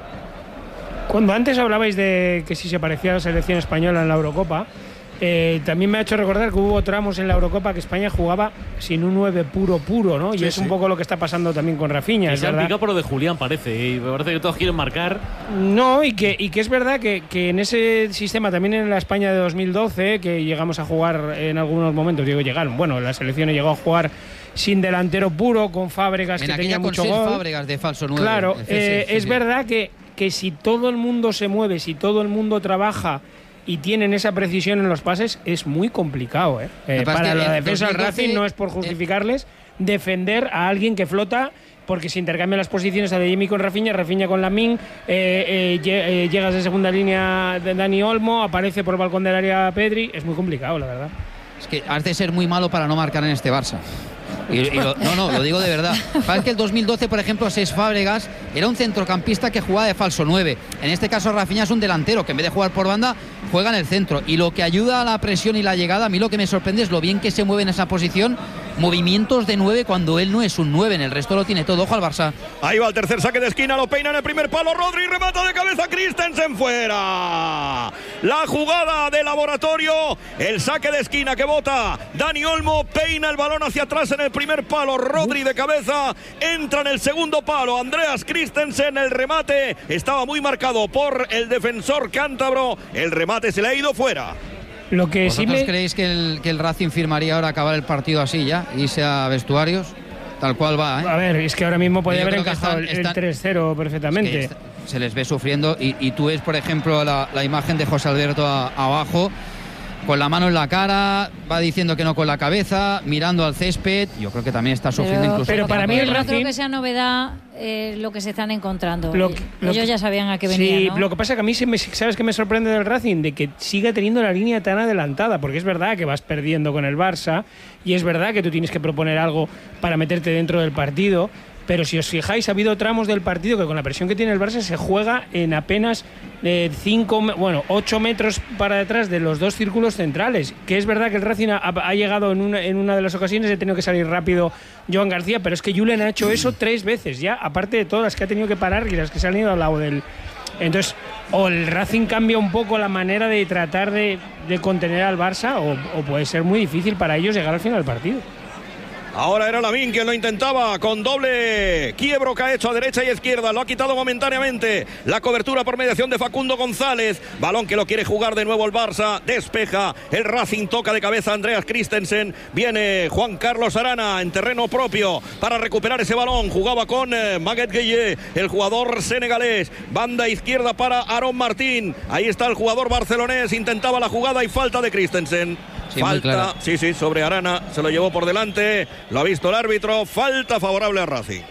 Cuando antes hablabais de que si se parecía a la selección española en la Eurocopa, eh, también me ha hecho recordar que hubo tramos en la Eurocopa que España jugaba sin un nueve puro puro, ¿no? Y sí, es sí. un poco lo que está pasando también con Rafinha. Y es se han verdad. picado por lo de Julián, parece, y me parece que todos quieren marcar. No, y que, y que es verdad que, que en ese sistema, también en la España de dos mil doce, que llegamos a jugar en algunos momentos, digo, llegaron, bueno, la selección llegó a jugar sin delantero puro, con Fábregas, En que aquella tenía con mucho seis gol. Fábregas de falso nueve. Claro, Sí, sí, eh, sí, es sí. verdad que, que si todo el mundo se mueve, si todo el mundo trabaja y tienen esa precisión en los pases, es muy complicado, ¿eh? Eh, pasa para que la en defensa del dos mil doce, Racing no es por justificarles defender a alguien que flota, porque se intercambian las posiciones a De Jimmy con Rafinha, Rafinha con Lamine, eh, eh, lle- eh, llegas de segunda línea de Dani Olmo, aparece por el balcón del área Pedri, es muy complicado, la verdad. Es que has de ser muy malo para no marcar en este Barça. Y, y lo, no, no, lo digo de verdad. Para que el dos mil doce, por ejemplo, Cesc Fábregas era un centrocampista que jugaba de falso nueve. En este caso, Rafinha es un delantero que en vez de jugar por banda, juega en el centro. Y lo que ayuda a la presión y la llegada, a mí lo que me sorprende es lo bien que se mueve en esa posición. Movimientos de nueve cuando él no es un nueve. En el resto lo tiene todo. Ojo al Barça. Ahí va el tercer saque de esquina, lo peina en el primer palo Rodri, remata de cabeza Christensen fuera. La jugada de laboratorio, el saque de esquina que bota Dani Olmo, peina el balón hacia atrás en el primer palo, Rodri de cabeza, entra en el segundo palo, Andreas Christensen, el remate estaba muy marcado por el defensor cántabro, el remate se le ha ido fuera. Lo que sí ¿Vosotros me... creéis que el, que el Racing firmaría ahora acabar el partido así ya? Irse a vestuarios, tal cual va, ¿eh? A ver, es que ahora mismo podía Yo haber creo que encajado están- el, el están- tres cero perfectamente. Es que se les ve sufriendo y, y tú ves, por ejemplo, la, la imagen de José Alberto a- abajo, con la mano en la cara, va diciendo que no con la cabeza, mirando al césped. Yo creo que también está sufriendo Pero, incluso. pero para mí Yo el no Racing- creo que sea novedad eh, lo que se están encontrando. Lo que- lo Ellos que- ya sabían a qué Sí, venía, ¿no? lo que pasa es que a mí, sí me- ¿sabes qué me sorprende del Racing? De que siga teniendo la línea tan adelantada, porque es verdad que vas perdiendo con el Barça y es verdad que tú tienes que proponer algo para meterte dentro del partido, pero si os fijáis, ha habido tramos del partido que con la presión que tiene el Barça se juega en apenas eh, cinco, bueno, ocho metros para detrás de los dos círculos centrales, que es verdad que el Racing ha, ha llegado en una, en una de las ocasiones, he tenido que salir rápido Joan García, pero es que Julen ha hecho eso tres veces ya, aparte de todas las que ha tenido que parar y las que se han ido al lado del... Entonces, o el Racing cambia un poco la manera de tratar de, de contener al Barça, o, o puede ser muy difícil para ellos llegar al final del partido. Ahora era Lamine quien lo intentaba con doble quiebro que ha hecho a derecha y izquierda. Lo ha quitado momentáneamente la cobertura por mediación de Facundo González. Balón que lo quiere jugar de nuevo el Barça. Despeja el Racing, toca de cabeza Andreas Christensen. Viene Juan Carlos Arana en terreno propio para recuperar ese balón. Jugaba con eh, Maguette Gueye, el jugador senegalés. Banda izquierda para Aaron Martín. Ahí está el jugador barcelonés. Intentaba la jugada y falta de Christensen. Sí, muy Falta, clara. sí, sí, sobre Arana, se lo llevó por delante, lo ha visto el árbitro, falta favorable a Racing.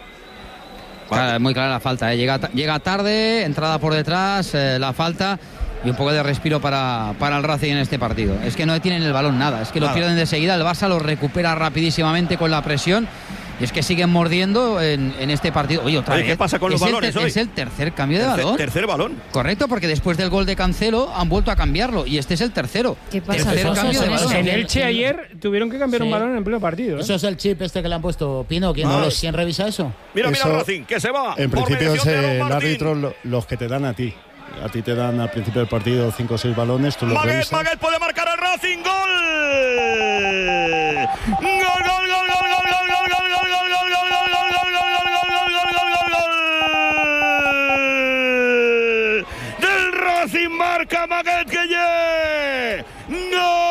Claro, muy clara la falta, ¿eh? llega, ta- llega tarde, entrada por detrás, eh, la falta y un poco de respiro para, para el Racing en este partido. Es que no tienen el balón nada, es que lo Nada. pierden de seguida, el Barça lo recupera rapidísimamente con la presión. Y es que siguen mordiendo en, en este partido. Oye, otra Oye, vez. ¿qué pasa con los es el balones ter- hoy? Es el tercer cambio de Tercer, balón. tercer balón. Correcto, porque después del gol de Cancelo han vuelto a cambiarlo y este es el tercero. ¿Qué pasa? Tercer Cosas cambio de en balón. eso. En Elche ayer tuvieron que cambiar Sí. un balón en pleno partido, ¿eh? Eso es el chip este que le han puesto, Pino. ¿Quién, Ah, no lo- es- ¿quién revisa eso? Mira, mira Eso, Racing, que se va. En por principio es mediación de Aaron el Martín. árbitro lo- los que te dan a ti. A ti te dan al principio del partido cinco o seis balones, tú los Maguette, revisas. Maguette puede marcar al Racing, gol. Gol, gol, gol, gol, gol, gol, gol, gol, gol, gol, gol, gol, gol, gol, gol, gol, gol, marca Maguette Gueye. ¡Gol!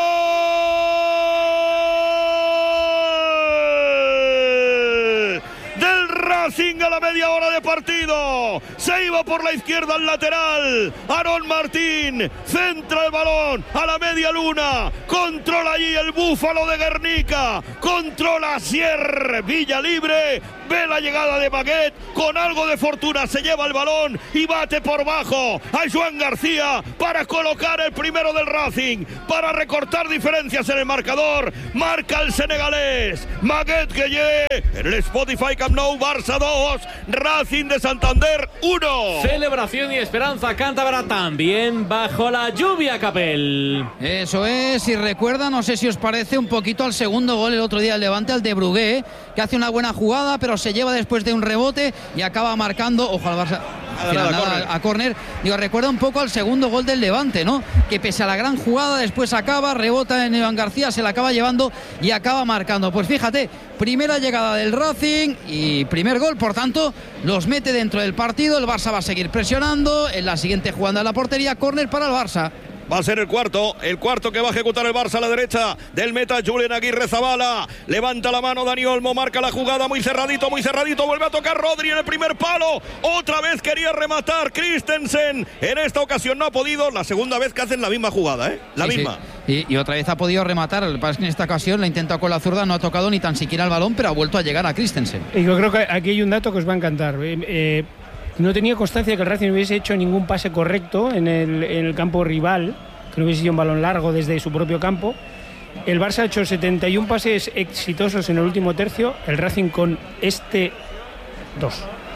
Del Racing a la media hora de partido. Se iba por la izquierda al lateral. Aarón Martín centra el balón a la media luna. Controla allí el Búfalo de Guernica. Controla Sier Villa libre. Ve la llegada de Maguette, con algo de fortuna se lleva el balón y bate por bajo a Joan García para colocar el primero del Racing, para recortar diferencias en el marcador. Marca el senegalés Maguette Gueye en el Spotify Camp Nou. Barça dos, Racing de Santander uno. Celebración y esperanza cántabra también bajo la lluvia, Capel. Eso es, y recuerda, no sé si os parece, un poquito al segundo gol el otro día del Levante, al de Brugué, que hace una buena jugada, pero se lleva después de un rebote y acaba marcando, ojo al Barça, al final, nada, a córner. Digo, recuerda un poco al segundo gol del Levante, ¿no? Que pese a la gran jugada, después acaba, rebota en Iván García, se la acaba llevando y acaba marcando. Pues fíjate, primera llegada del Racing y primer gol, por tanto, los mete dentro del partido. El Barça va a seguir presionando. En la siguiente jugada a la portería, córner para el Barça. Va a ser el cuarto, el cuarto que va a ejecutar el Barça a la derecha del meta Julen Aguirre Zabala. Levanta la mano Dani Olmo, marca la jugada, muy cerradito, muy cerradito. Vuelve a tocar Rodri en el primer palo. Otra vez quería rematar Christensen. En esta ocasión no ha podido. La segunda vez que hacen la misma jugada, ¿eh? La sí, misma. Sí. Y, y otra vez ha podido rematar. El pasa es que en esta ocasión la ha intentado con la zurda, no ha tocado ni tan siquiera el balón, pero ha vuelto a llegar a Christensen. Y yo creo que aquí hay un dato que os va a encantar. Eh, eh, no tenía constancia de que el Racing hubiese hecho ningún pase correcto en el, en el campo rival, que no hubiese sido un balón largo desde su propio campo. El Barça ha hecho setenta y uno pases exitosos en el último tercio, el Racing con este dos.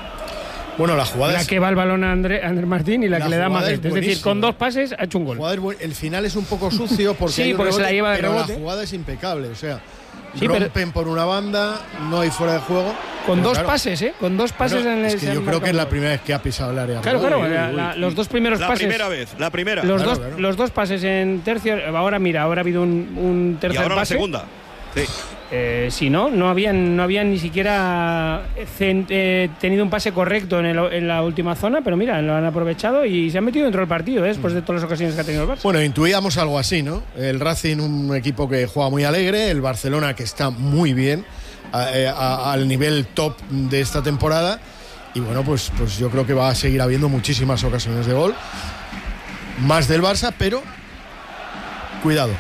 Bueno, la jugada la es... que va el balón a André, Andrés Martín y la, la que le da Maguette. Es, es decir, con dos pases ha hecho un gol. El, el final es un poco sucio porque, sí, hay un porque rebote, se la lleva de pero rebote. La jugada es impecable, o sea, sí, rompen pero... por una banda, no hay fuera de juego. Con dos claro, pases, ¿eh? Con dos pases bueno, en el... Es que yo creo que es la primera vez que ha pisado el área. Claro, claro, uy, la, uy, la, uy. los dos primeros la pases... La primera vez, la primera. Los, claro, dos, claro. los dos pases en tercio, ahora mira, ahora ha habido un, un tercer y ahora pase. la segunda. Sí. Eh, si no, no habían, no habían ni siquiera cent, eh, tenido un pase correcto en, el, en la última zona, pero mira, lo han aprovechado y se han metido dentro del partido, ¿eh? Después de todas las ocasiones que ha tenido el Barça. Bueno, intuíamos algo así, ¿no? El Racing, un equipo que juega muy alegre, el Barcelona, que está muy bien, a, a, al nivel top de esta temporada, y bueno, pues, pues yo creo que va a seguir habiendo muchísimas ocasiones de gol, más del Barça, pero cuidado.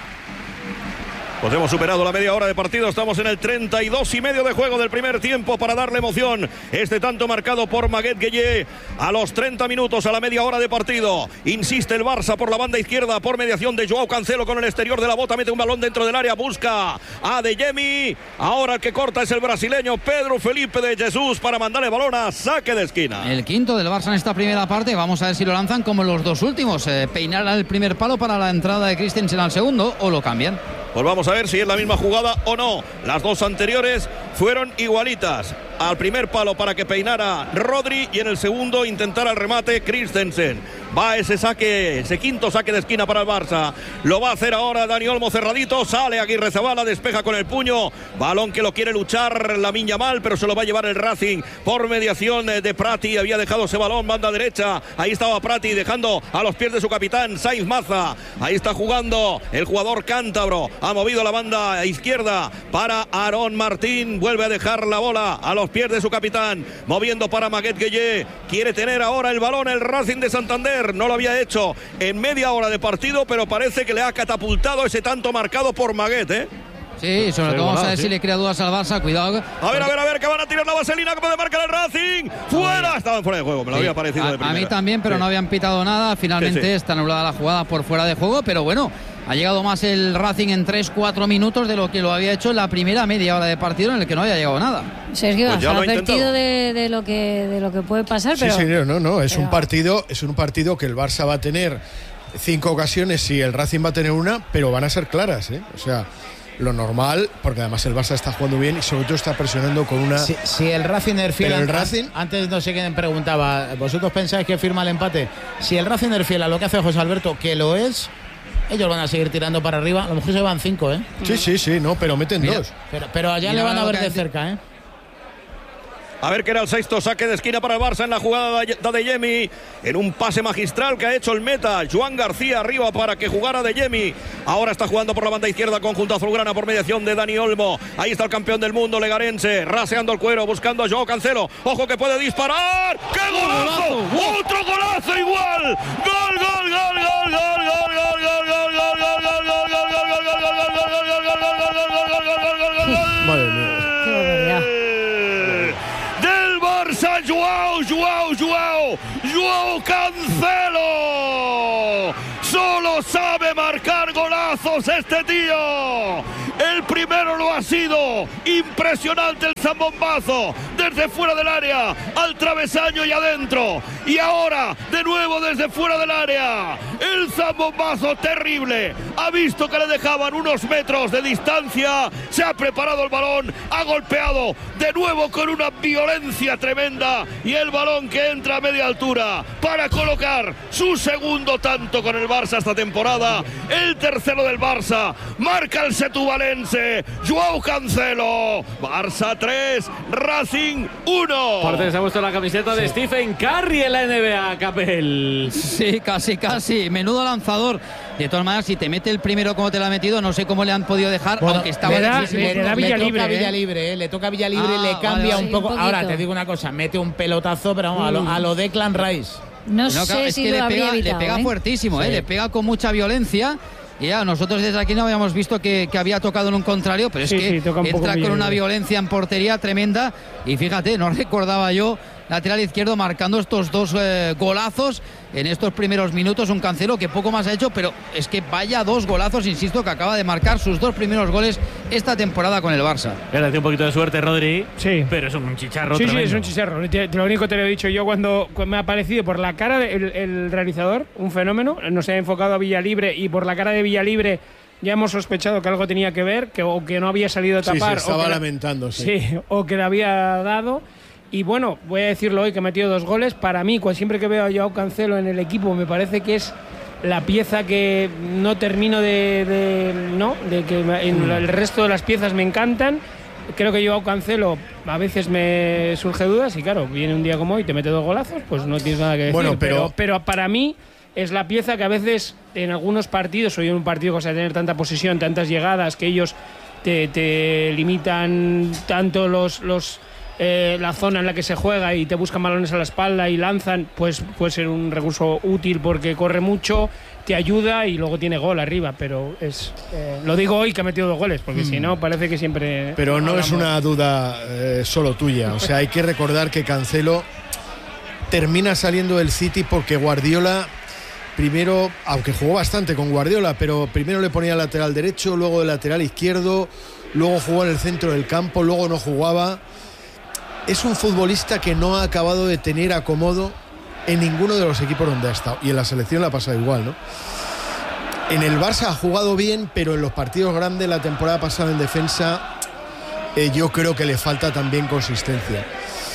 Pues hemos superado la media hora de partido, estamos en el treinta y dos y medio de juego del primer tiempo para darle emoción. Este tanto marcado por Maguette Gueye a los treinta minutos, a la media hora de partido. Insiste el Barça por la banda izquierda, por mediación de Joao Cancelo con el exterior de la bota, mete un balón dentro del área, busca a De Jemi. Ahora el que corta es el brasileño Pedro Felipe de Jesús para mandar el balón a saque de esquina. El quinto del Barça en esta primera parte, vamos a ver si lo lanzan como los dos últimos. Eh, peinar el primer palo para la entrada de Christensen al segundo o lo cambian. Pues vamos a ver si es la misma jugada o no. Las dos anteriores fueron igualitas. Al primer palo para que peinara Rodri y en el segundo intentara el remate Christensen. Va ese saque, ese quinto saque de esquina para el Barça. Lo va a hacer ahora Dani Olmo cerradito. Sale Aguirre Zabala, despeja con el puño. Balón que lo quiere luchar Lamine Yamal, pero se lo va a llevar el Racing por mediación de Prati. Había dejado ese balón, banda derecha. Ahí estaba Prati dejando a los pies de su capitán, Sainz Maza. Ahí está jugando el jugador cántabro. Ha movido la banda izquierda para Aarón Martín. Vuelve a dejar la bola a los pies de su capitán. Moviendo para Maguette Gueye. Quiere tener ahora el balón el Racing de Santander. No lo había hecho en media hora de partido, pero parece que le ha catapultado ese tanto marcado por Maguette, ¿eh? Sí, sobre todo vamos a ver si le crea dudas al Barça, cuidado. A ver, a ver, a ver, que van a tirar la vaselina, que puede marcar el Racing. ¡Fuera! Estaban fuera de juego, me lo sí, había parecido a, de primera. A mí también, pero sí. No habían pitado nada. Finalmente sí, sí. Está anulada la jugada por fuera de juego, pero bueno, ha llegado más el Racing en tres cuatro minutos de lo que lo había hecho en la primera media hora de partido en el que no había llegado nada. Sergio, pues has advertido de, de, lo que, de lo que puede pasar, sí, pero... Sí, no, no, es pero... un partido, es un partido que el Barça va a tener cinco ocasiones y el Racing va a tener una, pero van a ser claras, ¿eh? O sea... Lo normal, porque además el Barça está jugando bien y sobre todo está presionando con una... Si, si el Racing Erfiel, el Racing... antes no sé quién preguntaba, ¿vosotros pensáis que firma el empate? Si el Racing Erfiel a lo que hace José Alberto, que lo es, ellos van a seguir tirando para arriba, a lo mejor se van cinco, ¿eh? Sí, sí, sí, no, pero meten Mira, dos. Pero, pero allá le van a ver de cerca, ¿eh? A ver, que era el sexto saque de esquina para el Barça en la jugada de Adeyemi, en un pase magistral que ha hecho el meta Joan García arriba para que jugara Adeyemi. Ahora está jugando por la banda izquierda conjunto azulgrana por mediación de Dani Olmo. Ahí está el campeón del mundo legarense, raseando el cuero, buscando a Joao Cancelo. Ojo que puede disparar. ¡Qué golazo! ¡Otro golazo igual! ¡Gol, gol, gol, gol, gol, gol, gol, gol, gol, gol, gol, gol, gol, gol, Madre mía. Del Barça, Joao, Joao, Joao, Joao Cancelo. Solo sabe marcar golazos este tío. El primero lo ha sido. Impresionante el zambombazo. Desde fuera del área, al travesaño y adentro. Y ahora, de nuevo desde fuera del área. El zambombazo terrible. Ha visto que le dejaban unos metros de distancia. Se ha preparado el balón. Ha golpeado de nuevo con una violencia tremenda. Y el balón que entra a media altura para colocar su segundo tanto con el Barça esta temporada. El tercero del Barça. Marca el setubalense Joao Cancelo. Barça tres, Racing uno. Aparte se ha puesto la camiseta de sí. Stephen Curry en la N B A, Capel. Sí, casi, casi. Menudo lanzador. De todas maneras, si te mete el primero como te lo ha metido, no sé cómo le han podido dejar, bueno, aunque estaba... Le, da, le, le, le, da Villa le libre, toca ¿eh? Villalibre, ¿eh? Le toca Villalibre y ah, le cambia vale, un poco. Sí, un Ahora te digo una cosa, mete un pelotazo, pero vamos, mm. a, lo, a lo Declan Rice. No, no sé claro, es si que lo le habría pega, evitado, le pega ¿eh? fuertísimo, sí. ¿eh? Le pega con mucha violencia. Y ya, nosotros desde aquí no habíamos visto que, que había tocado en un contrario, pero es sí, que sí, toca un entra poco con una bien. violencia en portería tremenda. Y fíjate, no recordaba yo lateral izquierdo marcando estos dos eh, golazos en estos primeros minutos. Un Cancelo que poco más ha hecho, pero es que vaya dos golazos, insisto, que acaba de marcar sus dos primeros goles esta temporada con el Barça. Tiene un poquito de suerte, Rodri, sí. pero es un chicharro Sí, tremendo. sí, es un chicharro. Lo único que te lo he dicho yo cuando me ha parecido por la cara del el realizador, un fenómeno. Nos ha enfocado a Villalibre y por la cara de Villalibre ya hemos sospechado que algo tenía que ver, que, o que no había salido a tapar. Sí, se estaba o que lamentando, sí. Sí, o que le había dado. Y bueno, voy a decirlo hoy que ha metido dos goles. Para mí, siempre que veo a Joao Cancelo en el equipo, me parece que es la pieza que no termino de... de no, de que en el resto de las piezas me encantan. Creo que Joao Cancelo a veces me surge dudas y claro, viene un día como hoy y te mete dos golazos, pues no tienes nada que decir. Bueno, pero... pero, pero para mí es la pieza que a veces en algunos partidos, o en un partido que vas a tener tanta posesión, tantas llegadas, que ellos te, te limitan tanto los... los Eh, la zona en la que se juega y te buscan balones a la espalda y lanzan, pues puede ser un recurso útil porque corre mucho, te ayuda y luego tiene gol arriba, pero es eh, lo digo hoy que ha metido dos goles, porque mm. si no parece que siempre... Pero no hablamos. es una duda eh, solo tuya, o sea, hay que recordar que Cancelo termina saliendo del City porque Guardiola primero, aunque jugó bastante con Guardiola, pero primero le ponía lateral derecho, luego de lateral izquierdo, luego jugó en el centro del campo, luego no jugaba. Es un futbolista que no ha acabado de tener acomodo en ninguno de los equipos donde ha estado. Y en la selección le ha pasado igual, ¿no? En el Barça ha jugado bien, pero en los partidos grandes, la temporada pasada en defensa, eh, yo creo que le falta también consistencia.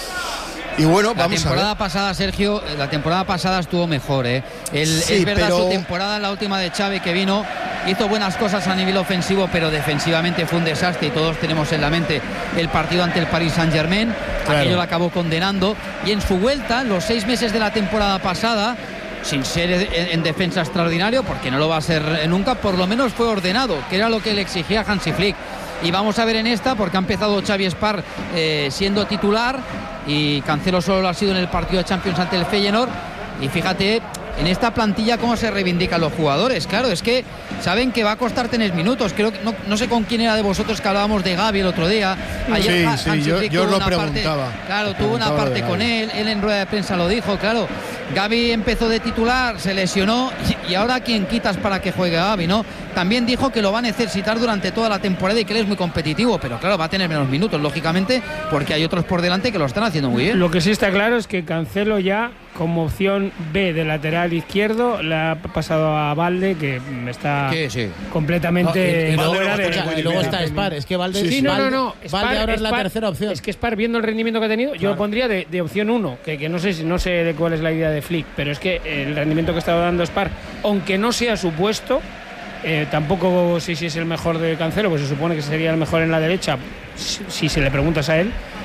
Y bueno, la vamos a ver. temporada pasada, Sergio, la temporada pasada estuvo mejor, ¿eh? El, sí, es verdad, pero... su temporada, la última de Xavi que vino, hizo buenas cosas a nivel ofensivo, pero defensivamente fue un desastre y todos tenemos en la mente el partido ante el Paris Saint-Germain. Claro. Aquello lo acabó condenando. Y en su vuelta, los seis meses de la temporada pasada, sin ser en, en defensa extraordinario, porque no lo va a ser nunca, por lo menos fue ordenado, que era lo que le exigía Hansi Flick. Y vamos a ver en esta, porque ha empezado Xavi Espar eh, siendo titular y Cancelo solo lo ha sido en el partido de Champions ante el Feyenoord. Y fíjate en esta plantilla cómo se reivindican los jugadores. Claro, es que saben que va a costar tener minutos. Creo que no, no sé con quién era de vosotros que hablábamos de Gavi el otro día. Ayer sí, sí, yo, yo lo preguntaba. Parte, claro, tuvo una parte con él, él en rueda de prensa lo dijo, claro. Gavi empezó de titular, se lesionó y, y ahora quién quitas para que juegue Gavi, ¿no? También dijo que lo va a necesitar durante toda la temporada y que él es muy competitivo, pero claro, va a tener menos minutos, lógicamente, porque hay otros por delante que lo están haciendo muy bien. Lo que sí está claro es que Cancelo ya, como opción B de lateral izquierdo, le ha pasado a Valde, que está sí, sí. completamente no, y, y fuera luego, de, escucha, de, y luego de, está de, Spar, es que Valde, sí, sí, no, no, no. Spar, Valde ahora es la Spar, tercera opción. Es que Spar, viendo el rendimiento que ha tenido, yo claro. lo pondría de, de opción uno, que, que no sé no sé de cuál es la idea de Flick, pero es que el rendimiento que está dando Spar, aunque no sea su puesto, eh, tampoco sé si es el mejor de Cancelo, pues se supone que sería el mejor en la derecha, si, si se le preguntas a él.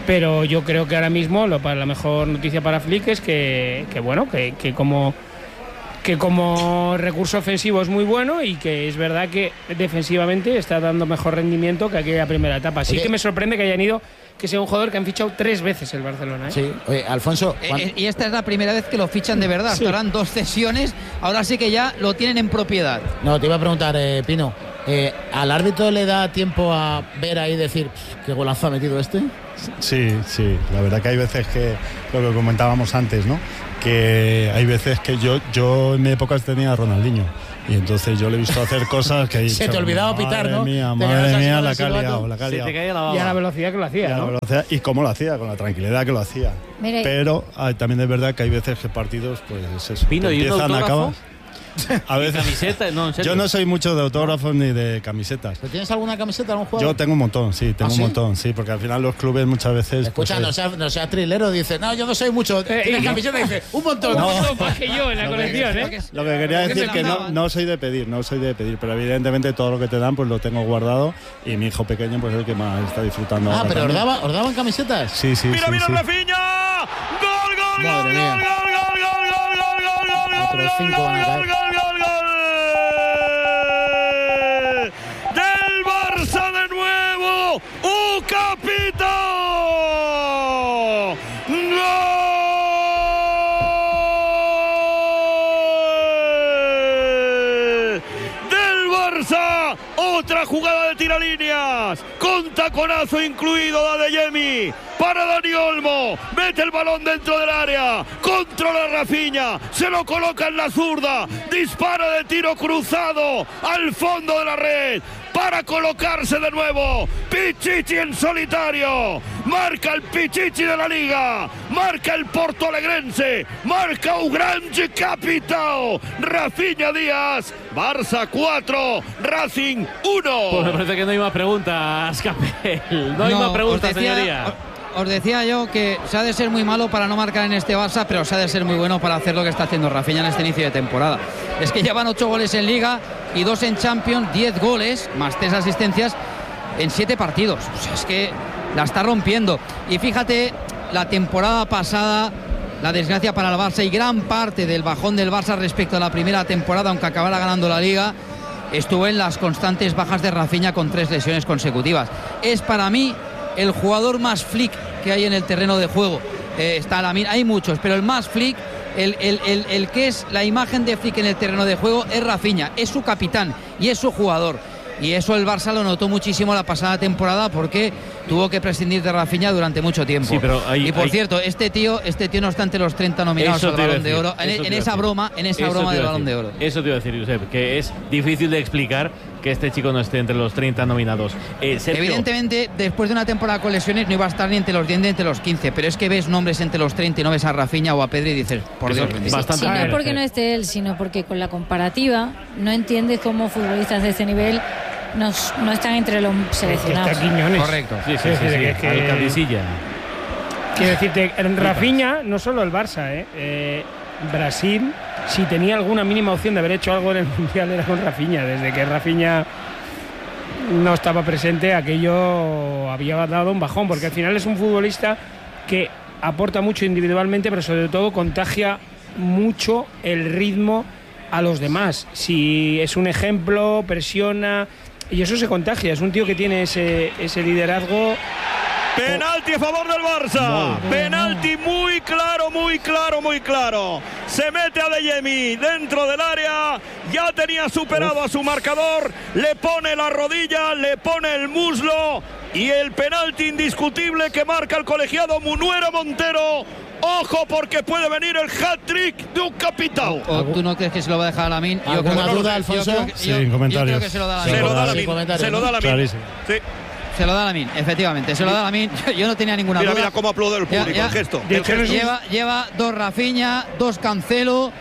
pero yo creo que ahora mismo lo, para la mejor noticia para Flick es que, que bueno, que, que como que como recurso ofensivo es muy bueno y que es verdad que defensivamente está dando mejor rendimiento que aquella primera etapa. Sí. Oye, que me sorprende que hayan ido, que sea un jugador que han fichado tres veces el Barcelona, ¿eh? Sí, oye, Alfonso. Eh, y esta es la primera vez que lo fichan de verdad. Sí. Estarán dos cesiones, ahora sí que ya lo tienen en propiedad. No, te iba a preguntar, eh, Pino, eh, ¿al árbitro le da tiempo a ver ahí y decir qué golazo ha metido este? Sí, sí, la verdad que hay veces que, lo que comentábamos antes, ¿no? Que hay veces que yo, yo en mi época tenía a Ronaldinho. Y entonces yo le he visto hacer cosas que he dicho, se te olvidaba pitar, ¿no? Mía, madre mía, la que ha liado, la que ha liado. Se te caía la baba. Y a la velocidad que lo hacía, y, ¿no? velocidad, y cómo lo hacía, con la tranquilidad que lo hacía. Mire. Pero ay, también es verdad que hay veces que partidos, pues eso, Pino, ¿y empiezan, acabas. A veces, camiseta? No, ¿en serio? Yo no soy mucho de autógrafos ni de camisetas. ¿Pero tienes alguna camiseta, algún jugador? Yo tengo un montón, sí, tengo ¿Ah, sí? un montón, sí, porque al final los clubes muchas veces... Escucha, pues, no sea, no sea trilero, dice, no, yo no soy mucho. Eh, ¿Tienes no. camiseta? Dice, un montón. No, no más que yo en la colección, ¿eh? Lo que quería decir es que no, no soy de pedir, no soy de pedir, pero evidentemente todo lo que te dan pues lo tengo guardado y mi hijo pequeño pues es el que más está disfrutando. Ah, pero os, daba, ¿os daban camisetas? Sí, sí, mira, sí. Mira, sí. mira, Rafinha. Gol, gol, Madre gol, mía. gol, gol, gol, gol, gol, gol, gol, gol, Otros cinco van a caer. gol, gol, gol, gol. Del Barça de nuevo. ¡Un capito! Otra jugada de tiralíneas, con taconazo incluido de Adeyemi, para Dani Olmo, mete el balón dentro del área, controla Rafinha, se lo coloca en la zurda, dispara de tiro cruzado al fondo de la red, para colocarse de nuevo, Pichichi en solitario, marca el Pichichi de la Liga, marca el portoalegrense, marca un gran capitao, Rafinha Díaz, Barça cuatro, Racing uno. Pues me parece que no hay más preguntas, Capel, no hay no, más preguntas, decía, señoría. Os decía yo que se ha de ser muy malo para no marcar en este Barça, pero se ha de ser muy bueno para hacer lo que está haciendo Rafinha en este inicio de temporada. Es que llevan ocho goles en Liga y dos en Champions, diez goles, más tres asistencias en siete partidos. O sea, es que la está rompiendo. Y fíjate, la temporada pasada, la desgracia para el Barça y gran parte del bajón del Barça respecto a la primera temporada, aunque acabara ganando la Liga, estuvo en las constantes bajas de Rafinha con tres lesiones consecutivas. Es para mí el jugador más Flick que hay en el terreno de juego. Eh, está Lamine, hay muchos, pero el más Flick, el, el, el, el que es la imagen de Flick en el terreno de juego es Rafinha, es su capitán y es su jugador. Y eso el Barça lo notó muchísimo la pasada temporada porque tuvo que prescindir de Rafinha durante mucho tiempo. Sí, pero hay, y por hay... cierto, este tío, este tío no está entre los treinta nominados al Balón de Oro. En, en esa broma, en esa broma del Balón de Oro. Eso te iba a decir, Josep, que es difícil de explicar que este chico no esté entre los treinta nominados. Eh, Sergio... Evidentemente, después de una temporada con lesiones no iba a estar ni entre los diez ni entre los quince, pero es que ves nombres entre los treinta y no ves a Rafinha o a Pedri y dices, por Dios. Bastante sí, no es porque no esté él, sino porque con la comparativa no entiendes cómo futbolistas de este nivel No, no están entre los seleccionados. Está Quiñones. Correcto. Sí, sí, sí, sí, sí, sí. Al cabecilla. Quiero decirte, en Rafinha, no solo el Barça, ¿eh? Eh, Brasil, si tenía alguna mínima opción de haber hecho algo en el Mundial era con Rafinha. Desde que Rafinha no estaba presente, aquello había dado un bajón, porque al final es un futbolista que aporta mucho individualmente, pero sobre todo contagia mucho el ritmo a los demás. Si es un ejemplo, presiona, y eso se contagia. Es un tío que tiene ese, ese liderazgo. Penalti a favor del Barça. No. Penalti muy claro, muy claro, muy claro. Se mete a Adeyemi dentro del área. Ya tenía superado Uf. a su marcador. Le pone la rodilla, le pone el muslo. Y el penalti indiscutible que marca el colegiado Munuera Montero. Ojo, porque puede venir el hat-trick de un capitán. ¿O tú no crees que se lo va a dejar a Lamine? Yo creo que duda, Alfonso. Yo creo que, sí, yo, en comentarios. Yo creo que se lo da a Se Lamine. lo da a Lamine. Se lo da a Lamine. Sí. Se lo da a Lamine, efectivamente. Se lo da a Lamine. Yo, yo no tenía ninguna mira, duda. Mira cómo aplaude el público, ya, ya, el gesto. De el hecho, gesto. Lleva, lleva dos Rafinha, dos Cancelo.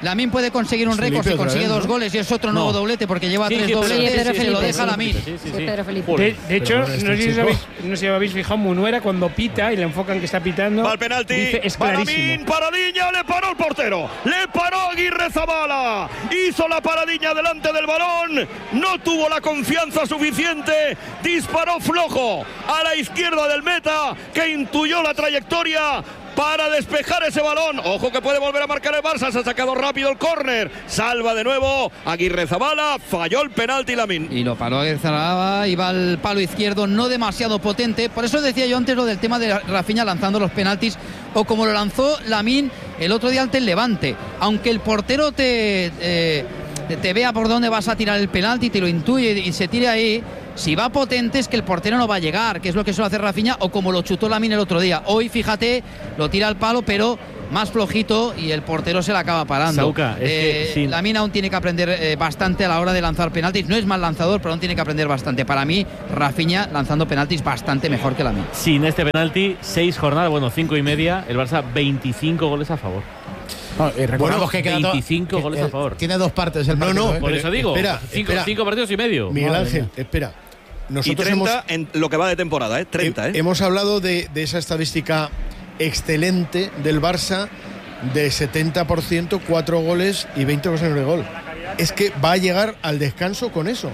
Lamine puede conseguir un récord si consigue dos goles y es otro nuevo doblete porque lleva Sí, tres sí, dobletes sí, y se lo deja Lamine. Sí, sí, Sí, sí. Pedro Felipe. De, de hecho, no este sé, si os chico. habéis, no sé si habéis fijado, Munuera cuando pita y le enfocan que está pitando. Va al penalti. Dice, es Va clarísimo. Lamine, paradilla, le paró el portero. Le paró Aguirre Zabala. Hizo la paradilla delante del balón. No tuvo la confianza suficiente. Disparó flojo a la izquierda del meta, que intuyó la trayectoria para despejar ese balón. Ojo que puede volver a marcar el Barça. Se ha sacado rápido el córner. Salva de nuevo Aguirre Zabala. Falló el penalti Lamine. Y lo paró Aguirre Zabala, iba al palo izquierdo, no demasiado potente. Por eso decía yo antes lo del tema de Rafinha lanzando los penaltis, o como lo lanzó Lamine el otro día ante el Levante. Aunque el portero te, eh, te, te vea por dónde vas a tirar el penalti, te lo intuye y se tire ahí, si va potente es que el portero no va a llegar, que es lo que suele hacer Rafinha, o como lo chutó Lamine el otro día. Hoy, fíjate, lo tira al palo, pero más flojito y el portero se la acaba parando. Sauca, es que eh, sin- Lamine aún tiene que aprender eh, bastante a la hora de lanzar penaltis. No es mal lanzador, pero aún tiene que aprender bastante. Para mí, Rafinha lanzando penaltis bastante mejor que Lamine. Sin este penalti, seis jornadas, bueno, cinco y media, el Barça veinticinco goles a favor. No, y recordamos Bueno, que queda to- veinticinco que goles el- a favor. Tiene dos partes el No, partido. no, ¿eh? Por pero eso digo, espera, cinco, espera. cinco partidos y medio. Miguel Madre Ángel, mía. espera. Y Nosotros treinta hemos, en lo que va de temporada, ¿eh? treinta, ¿eh? hemos hablado de, de esa estadística excelente del Barça de setenta por ciento, cuatro goles y veinte ocasiones de gol. Es que va a llegar al descanso con eso.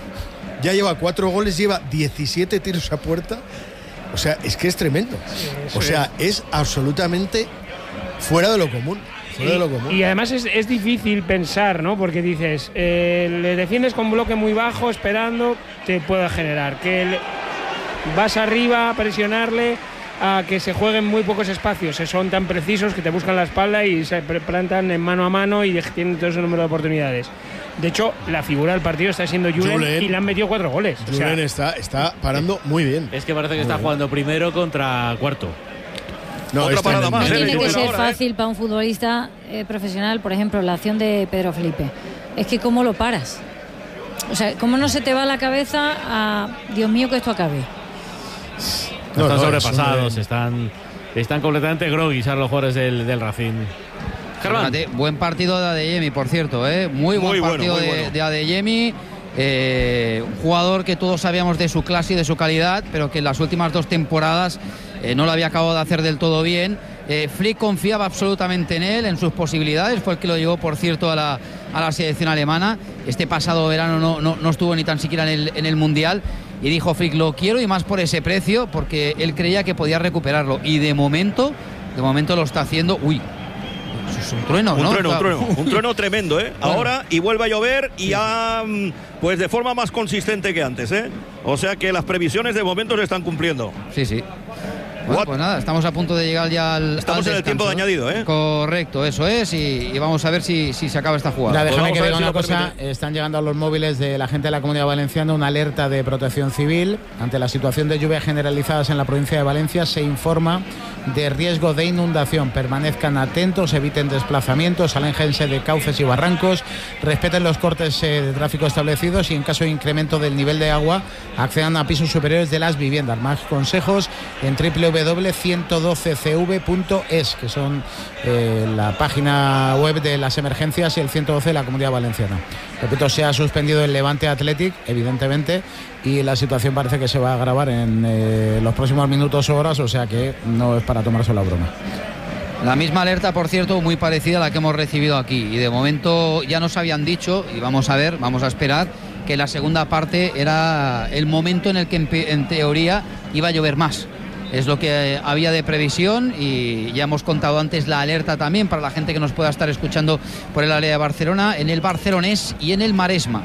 Ya lleva cuatro goles, lleva diecisiete tiros a puerta. O sea, es que es tremendo. O sea, es absolutamente fuera de lo común. Fuera de lo común. Y, y además es, es difícil pensar, ¿no? Porque dices, eh, le defiendes con bloque muy bajo, esperando, te pueda generar. Que le- vas arriba a presionarle, a que se jueguen muy pocos espacios. que Son tan precisos que te buscan la espalda y se pre- plantan en mano a mano y tienen todo ese número de oportunidades. De hecho, la figura del partido está siendo Julen, Julen. y le han metido cuatro goles. O sea, Julen está, está parando muy bien. Es que parece que está jugando primero contra cuarto. No, Otra es parada tremendo. más, No ¿eh? tiene que Julen ser ahora, ¿eh? fácil para un futbolista eh, profesional, por ejemplo, la acción de Pedro Felipe. Es que cómo lo paras. O sea, cómo no se te va la cabeza a Dios mío que esto acabe. No, están no, sobrepasados, es un- están, están completamente groggy los jugadores del, del Racing. Germán. Fíjate, buen partido de Adeyemi, por cierto, ¿eh? Muy buen Muy bueno, partido muy de, bueno. de Adeyemi. Eh, un jugador que todos sabíamos de su clase y de su calidad, pero que en las últimas dos temporadas eh, no lo había acabado de hacer del todo bien. Eh, Flick confiaba absolutamente en él, en sus posibilidades. Fue el que lo llevó, por cierto, a la, a la selección alemana. Este pasado verano no, no, no estuvo ni tan siquiera en el, en el Mundial. Y dijo Flick, lo quiero y más por ese precio, porque él creía que podía recuperarlo. Y de momento, de momento lo está haciendo. Uy, eso es un trueno, Un ¿no? trueno, un Claro. trueno, un trueno tremendo, ¿eh? Ahora, y vuelve a llover y ya, mm, pues de forma más consistente que antes, ¿eh? O sea que las previsiones de momento se están cumpliendo. Sí, sí. Bueno, What? pues nada, estamos a punto de llegar ya al. Estamos al en el tiempo de descanso, ¿no? añadido, ¿eh? Correcto, eso es, y, y vamos a ver si, si se acaba esta Ya, jugada. déjame vamos que a ver diga si una lo cosa. permite. Están llegando a los móviles de la gente de la Comunidad Valenciana una alerta de protección civil. Ante la situación de lluvias generalizadas en la provincia de Valencia, se informa de riesgo de inundación. Permanezcan atentos, eviten desplazamientos, aléjense de cauces y barrancos, respeten los cortes eh, de tráfico establecidos y en caso de incremento del nivel de agua, accedan a pisos superiores de las viviendas. Más consejos en doble u doble u doble u punto ciento doce c v punto es, que son eh, la página web de las emergencias y el ciento doce de la Comunidad Valenciana. Repito, se ha suspendido el Levante Athletic, evidentemente, y la situación parece que se va a agravar en eh, los próximos minutos o horas, o sea que no es para tomarse la broma. La misma alerta, por cierto, muy parecida a la que hemos recibido aquí. Y de momento ya nos habían dicho, y vamos a ver, vamos a esperar, que la segunda parte era el momento en el que en, pe- en teoría iba a llover más. Es lo que había de previsión y ya hemos contado antes la alerta también para la gente que nos pueda estar escuchando por el área de Barcelona, en el Barcelonés y en el Maresma.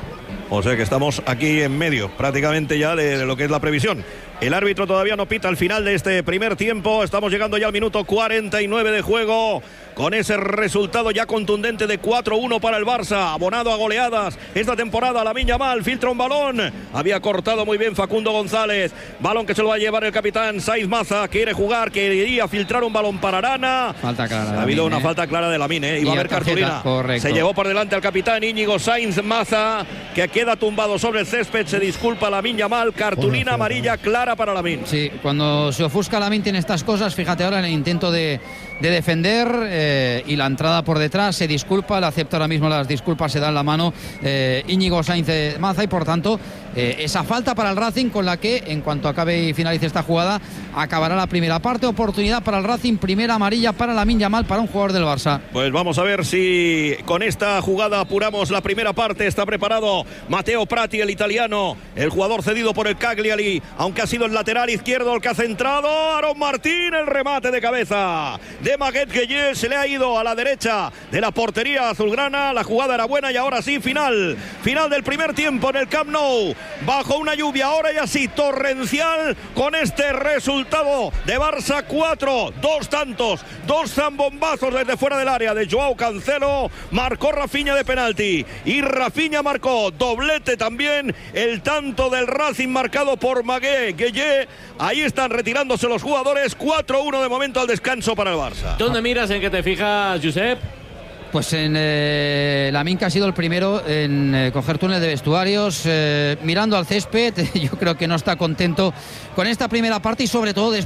O sea que estamos aquí en medio, prácticamente ya de, de lo que es la previsión. El árbitro todavía no pita al final de este primer tiempo. Estamos llegando ya al minuto cuarenta y nueve de juego. Con ese resultado ya contundente de cuatro uno para el Barça, abonado a goleadas esta temporada. Lamine Yamal filtra un balón, había cortado muy bien Facundo González, balón que se lo va a llevar el capitán Sainz Maza, quiere jugar, quería filtrar un balón para Arana. Falta clara. Ha habido Lamine, una ¿eh? falta clara de Lamine, ¿eh? Iba Y a haber tarjeta, cartulina. correcto. Se llevó por delante al capitán Íñigo Sainz Maza, que queda tumbado sobre el césped. Se disculpa Lamine Yamal, cartulina amarilla clara clara para Lamine. Sí, cuando se ofusca Lamine tiene estas cosas. Fíjate ahora en el intento de, de defender eh, y la entrada por detrás. Se disculpa, le acepta ahora mismo las disculpas, se da en la mano eh, Íñigo Sainz de Maza y por tanto eh, esa falta para el Racing con la que en cuanto acabe y finalice esta jugada acabará la primera parte. Oportunidad para el Racing, primera amarilla para Lamine Yamal, para un jugador del Barça. Pues vamos a ver si con esta jugada apuramos la primera parte. Está preparado Matteo Prati, el italiano, el jugador cedido por el Cagliari, aunque ha sido el lateral izquierdo el que ha centrado. Aaron Martín, el remate de cabeza de Maguette Gueye, se le ha ido a la derecha de la portería azulgrana. La jugada era buena y ahora sí, final final del primer tiempo en el Camp Nou, bajo una lluvia ahora ya sí torrencial, con este resultado de Barça cuatro, dos tantos, dos zambombazos desde fuera del área de Joao Cancelo. Marcó Rafinha de penalti y Rafinha marcó doblete también, el tanto del Racing marcado por Maguette Gueye. Ahí están retirándose los jugadores, cuatro uno de momento al descanso para el Barça. ¿Dónde miras, en qué te fijas, Josep? Pues en eh, Lamine, que ha sido el primero en eh, coger túnel de vestuarios, eh, mirando al césped. Yo creo que no está contento con esta primera parte y sobre todo después